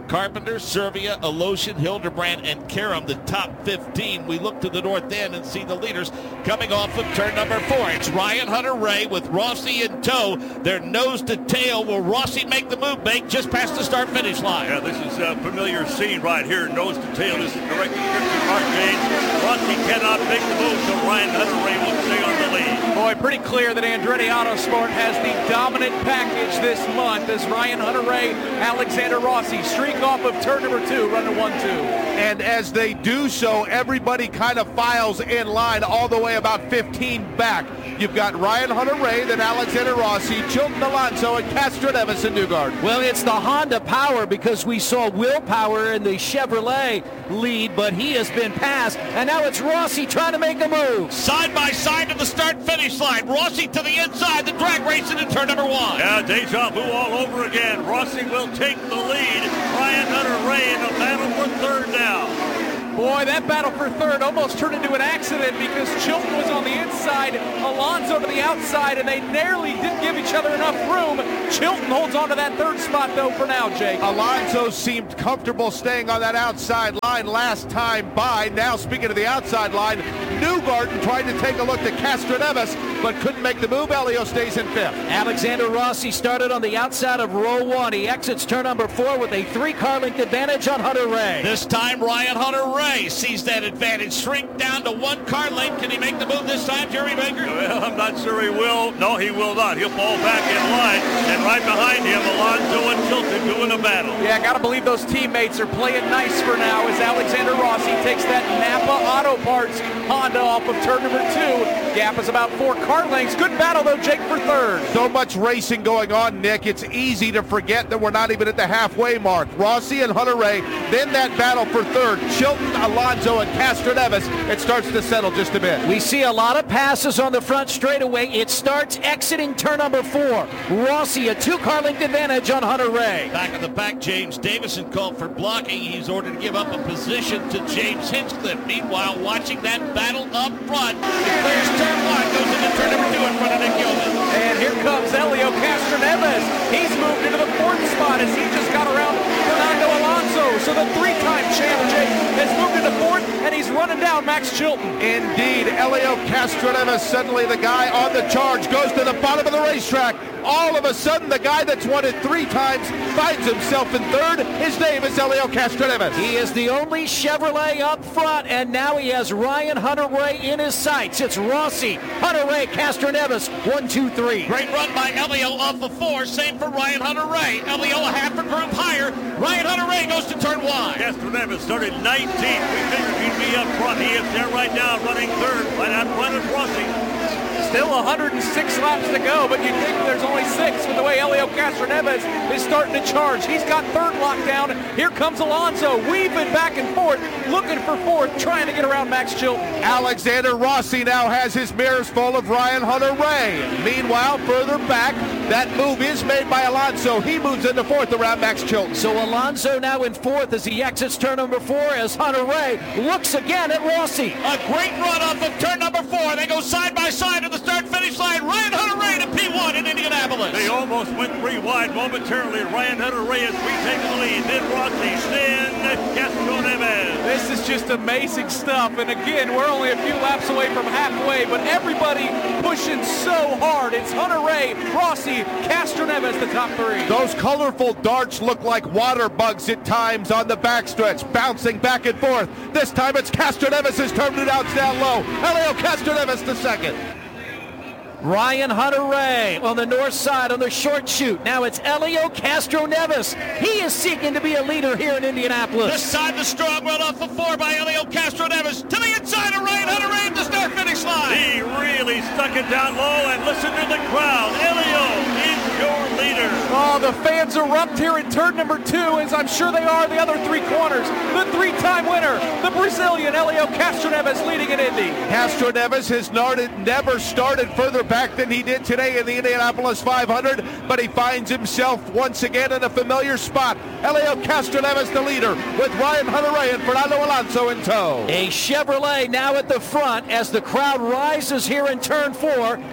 Carpenter, Servia, Alosian, Hildebrand, and Karam, the top 15. We look to the north end and see the leaders coming off of turn number 4. It's Ryan Hunter-Reay with Rossi in tow. They're nose to tail. Will Rossi make the move, Bake, just past the start-finish line? Yeah, this is a familiar scene right here, nose to tail. This is direct description, Mark James. Rossi cannot make the move, so Ryan Hunter-Reay will stay on the lead. Boy, pretty clear that Andretti Autosport has the dominant package this month as Ryan Hunter-Reay, Alexander Rossi streak off of turn number 2, running 1-2. And as they do so, everybody kind of files in line all the way about 15 back. You've got Ryan Hunter-Reay, then Alexander Rossi, Chilton Alonso, and Castroneves and Newgarden. Well, it's the Honda power because we saw Will Power in the Chevrolet lead, but he has been passed, and now it's Rossi trying to make a move. Side by side to the start-finish line. Rossi to the inside, the drag racing in turn number 1. Yeah, deja vu all over again. Rossi will take the lead. Ryan Hunter-Reay in a battle for third now. Boy, that battle for third almost turned into an accident because Chilton was on the inside, Alonso to the outside, and they nearly didn't give each other enough room. Chilton holds on to that third spot, though, for now, Jake. Alonso seemed comfortable staying on that outside line last time by. Now, speaking of the outside line, Newgarden tried to take a look at Castroneves, but couldn't make the move. Elio stays in 5th. Alexander Rossi started on the outside of row 1. He exits turn number 4 with a 3-car length advantage on Hunter-Reay. This time, Ryan Hunter-Reay sees that advantage shrink down to 1 car length. Can he make the move this time, Jerry Baker? Well, I'm not sure he will. No, he will not. He'll fall back in line. And right behind him, Alonso and Chilton doing a battle. Yeah, got to believe those teammates are playing nice for now as Alexander Rossi takes that Napa Auto Parts Honda off of turn number 2. Gap is about 4 car lengths. Good battle, though, Jake, for third. So much racing going on, Nick. It's easy to forget that we're not even at the halfway mark. Rossi and Hunter-Reay, then that battle for third. Chilton, Alonso, and Castroneves. It starts to settle just a bit. We see a lot of passes on the front straightaway. It starts exiting turn number 4. Rossi, a 2-car length advantage on Hunter-Reay. Back in the pack, James Davison called for blocking. He's ordered to give up a position to James Hinchcliffe. Meanwhile, watching that battle up front, he clears turn 1, goes into turn number 2 in front of Nick Yeoman. And here comes Elio Castroneves. He's moved into the 4th spot as he just got around Fernando Alonso. So the 3-time champ, Jake, has moved into 4th, and he's running down Max Chilton. Indeed, Elio Castroneves, suddenly the guy on the charge, goes to the bottom of the racetrack. All of a sudden, the guy that's won it 3 times finds himself in 3rd. His name is Elio Castroneves. He is the only Chevrolet up front, and now he has Ryan Hunter-Reay in his sights. It's Rossi, Hunter-Reay, Castroneves, 1, 2, 3. Great run by Elio off of 4. Same for Ryan Hunter-Reay. Elio a half a group higher. Ryan Hunter-Reay goes to turn 1. Castroneves started 19th. We figured he'd be up front. He is there right now, running 3rd. Right out front is Rossi. Still 106 laps to go, but you'd think there's only 6 with the way Elio Castroneves is starting to charge. He's got 3rd lockdown. Here comes Alonso, weaving back and forth, looking for 4th, trying to get around Max Chilton. Alexander Rossi now has his mirrors full of Ryan Hunter-Reay. Meanwhile, further back, that move is made by Alonso. He moves into 4th around Max Chilton. So Alonso now in 4th as he exits turn number 4 as Hunter-Reay looks again at Rossi. A great run off of turn number 4. They go side by side to the start-finish line. Ryan Hunter-Reay to P1 in Indianapolis. They almost went 3 wide momentarily. Ryan Hunter-Reay is retaking the lead. Then Rossi, then Castroneves. This is just amazing stuff. And again, we're only a few laps away from halfway, but everybody pushing so hard. It's Hunter-Reay, Rossi, Castroneves, the top 3. Those colorful darts look like water bugs at times on the backstretch, bouncing back and forth. This time it's Castroneves who's turned it out down low. Elio Castroneves the 2nd. Ryan Hunter-Reay on the north side on the short chute. Now it's Elio Castroneves. He is seeking to be a leader here in Indianapolis. This side the strong run off of 4 by Elio Castroneves. To the inside of Ryan Hunter-Reay at the start-finish line. He really stuck it down low, and listen to the crowd. Elio is your leader. Oh, the fans erupt here in turn number 2, as I'm sure they are the other 3 corners. The 3-time winner, the Brazilian Elio Castroneves, leading in Indy. Castroneves has never started further back than he did today in the Indianapolis 500, but he finds himself once again in a familiar spot. Elio Castroneves the leader with Ryan Hunter-Reay and Fernando Alonso in tow. A Chevrolet now at the front as the crowd rises here in turn 4.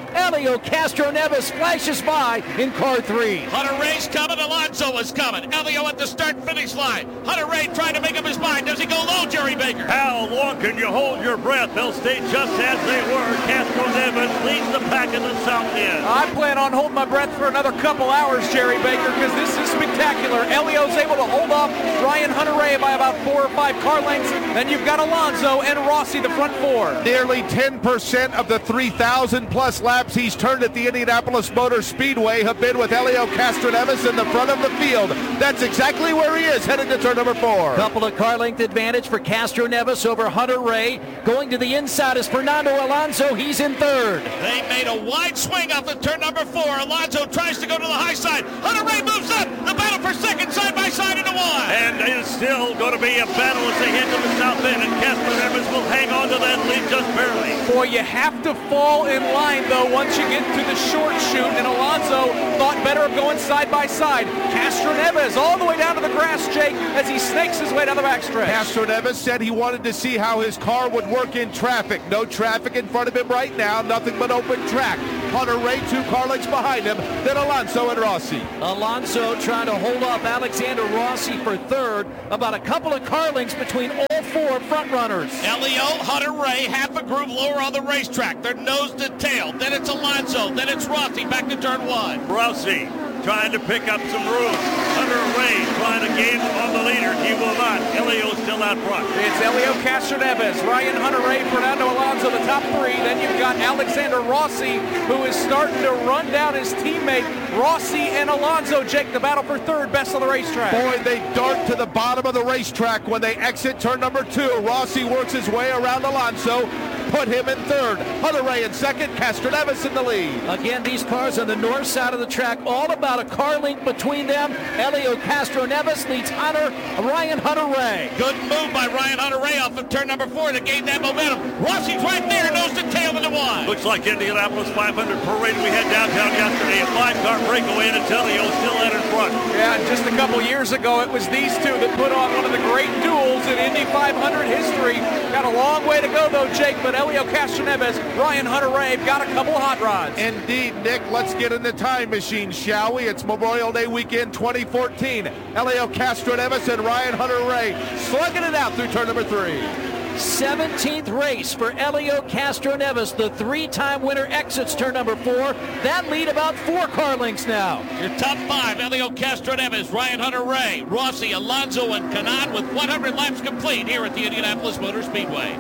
Helio Castroneves flashes by in car 3. Hunter Ray's coming. Alonso is coming. Helio at the start-finish line. Hunter Ray trying to make up his mind. Does he go low, Jerry Baker? How long can you hold your breath? They'll stay just as they were. Castroneves leads the pack in the south end. I plan on holding my breath for another couple hours, Jerry Baker, because this is spectacular. Helio's able to hold off Ryan Hunter-Reay by about 4 or 5 car lengths. Then you've got Alonso and Rossi, the front 4. Nearly 10% of the 3,000-plus laps he's turned at the Indianapolis Motor Speedway have been with Helio Castroneves in the front of the field. That's exactly where he is, heading to turn number 4. Couple of car length advantage for Castroneves over Hunter-Reay. Going to the inside is Fernando Alonso. He's in 3rd. They made a wide swing off of turn number 4. Alonso tries to go to the high side. Hunter-Reay moves up. The battle for second, side by side into 1. And it is still going to be a battle as they head to the south end, and Castroneves will hang on to that lead just barely. Boy, you have to fall in line, though, once you get to the short chute, and Alonso thought better of going side by side. Castroneves all the way down to the grass, Jake, as he snakes his way down the backstretch. Castroneves said he wanted to see how his car would work in traffic. No traffic in front of him right now, nothing but open track. Hunter-Reay 2 car lengths behind him, then Alonso and Rossi. Alonso trying to hold off Alexander Rossi for 3rd, about a couple of car lengths between all 4 front runners. Helio, Hunter-Reay, half a groove lower on the racetrack. They're nose to tail. Then it's Alonso. Then it's Rossi back to turn 1. Rossi trying to pick up some room. Hunter-Reay trying to gain on the leader. He will not. Helio still out front. It's Helio Castroneves, Ryan Hunter-Reay, Fernando Alonso, the top 3. Then you've got Alexander Rossi, who is starting to run down his teammate. Rossi and Alonso, Jake, the battle for 3rd, best on the racetrack. Boy, they dart to the bottom of the racetrack when they exit turn number 2. Rossi works his way around Alonso, put him in 3rd. Hunter-Reay in 2nd, Castroneves in the lead. Again, these cars on the north side of the track, all about a car length between them. Helio Castroneves leads Ryan Hunter-Reay. Good move by Ryan Hunter-Reay off of turn number 4 to gain that momentum. Rossi's right there, nose to tail into 1. Looks like Indianapolis 500 parade we had downtown yesterday. A 5-car breakaway, and it's Helio still out in front. Yeah, just a couple years ago, it was these 2 that put on one of the great duels in Indy 500 history. Got a long way to go, though, Jake, but Helio Castroneves, Ryan Hunter-Reay got a couple of hot rods. Indeed, Nick. Let's get in the time machine, shall we? It's Memorial Day weekend 2014. Helio Castroneves and Ryan Hunter-Reay slugging it out through turn number 3. 17th race for Helio Castroneves. The 3-time winner exits turn number 4. That lead about 4 car lengths now. Your top 5, Helio Castroneves, Ryan Hunter-Reay, Rossi, Alonso, and Kanaan with 100 laps complete here at the Indianapolis Motor Speedway.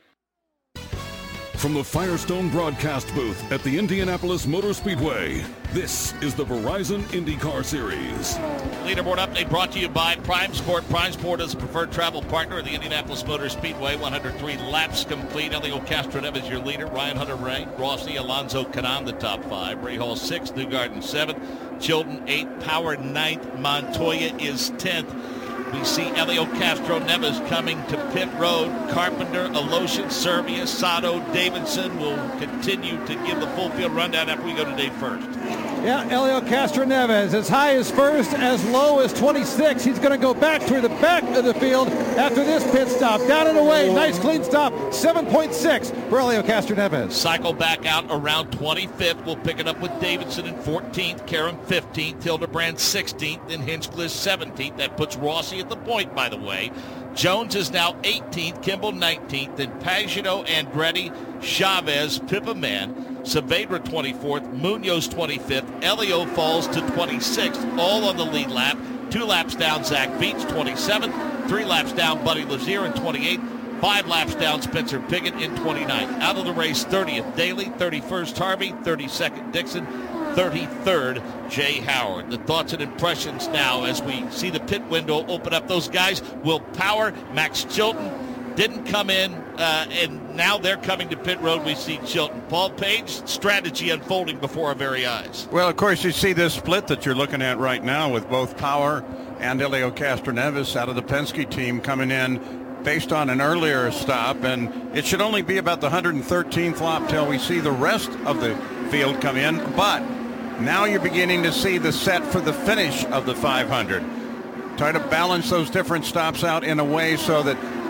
From the Firestone broadcast booth at the Indianapolis Motor Speedway, this is the Verizon IndyCar Series. Leaderboard update brought to you by Prime Sport. Prime Sport is a preferred travel partner of the Indianapolis Motor Speedway. 103 laps complete. Helio Castroneves your leader. Ryan Hunter-Reay, Rossi, Alonso, Kanaan the top 5. Ray Hall 6th, Newgarden 7th, Chilton 8th, Power 9th, Montoya is 10th. We see Helio Castroneves coming to pit road. Carpenter, Alosian, Servia, Sato, Davidson will continue to give the full field rundown after we go to Dave first. Yeah, Helio Castroneves as high as 1st, as low as 26. He's going to go back toward the back of the field after this pit stop. Down and away, nice clean stop, 7.6 for Helio Castroneves. Cycle back out around 25th. We'll pick it up with Davidson in 14th, Karam 15th, Hildebrand 16th, and Hinchcliffe 17th. That puts Rossi at the point, by the way. Jones is now 18th, Kimball 19th, then Pagano, Andretti, Chavez, Pippa Man, Saavedra 24th, Munoz 25th, Helio falls to 26th, all on the lead lap. 2 laps down, Zach Beets 27th, 3 laps down, Buddy Lazier in 28th, 5 laps down, Spencer Pigot in 29th. Out of the race, 30th, Daly, 31st, Harvey, 32nd, Dixon, 33rd, Jay Howard. The thoughts and impressions now as we see the pit window open up. Those guys will power. Max Chilton didn't come in, and now they're coming to pit road. We see Chilton. Paul Page, strategy unfolding before our very eyes. Well, of course, you see this split that you're looking at right now with both Power and Helio Castroneves out of the Penske team coming in based on an earlier stop, and it should only be about the 113th lap till we see the rest of the field come in, but now you're beginning to see the set for the finish of the 500. Try to balance those different stops out in a way so that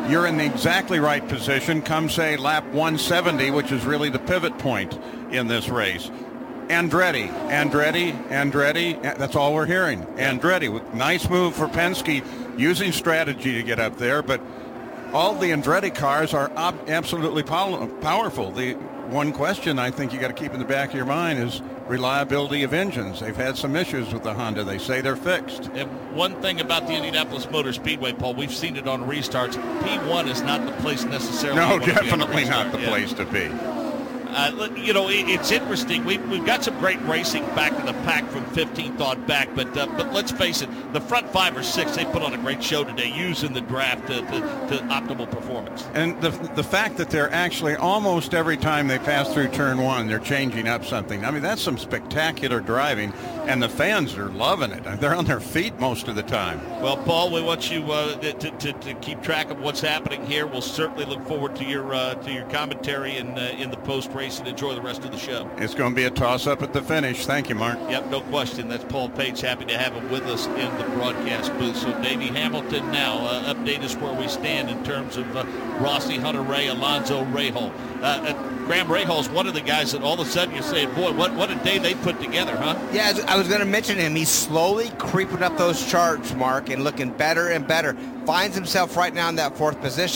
you're in the exactly right position come, say, lap 170, which is really the pivot point in this race. Andretti, that's all we're hearing. Andretti, nice move for Penske, using strategy to get up there, but all the Andretti cars are absolutely powerful. The one question I think you got to keep in the back of your mind is reliability of engines. They've had some issues with the Honda. They say they're fixed. And one thing about the Indianapolis Motor Speedway, Paul, we've seen it on restarts. P1 is not the place necessarily. No, definitely not the place to be. It's interesting. We've got some great racing back in the pack from 15th on back, but let's face it, the front 5 or 6, they put on a great show today using the draft to optimal performance. And the fact that they're actually almost every time they pass through turn 1, they're changing up something. I mean, that's some spectacular driving, and the fans are loving it. They're on their feet most of the time. Well, Paul, we want you to keep track of what's happening here. We'll certainly look forward to your commentary in the post race and enjoy the rest of the show. It's going to be a toss-up at the finish. Thank you, Mark. Yep, no question. That's Paul Page. Happy to have him with us in the broadcast booth. So Davey Hamilton now, update us where we stand in terms of Rossi, Hunter Ray, Alonso, Rahal. Graham Rahal's one of the guys that all of a sudden you're saying, boy, what a day they put together, huh? Yeah, I was going to mention him. He's slowly creeping up those charts, Mark, and looking better and better. Finds himself right now in that 4th position.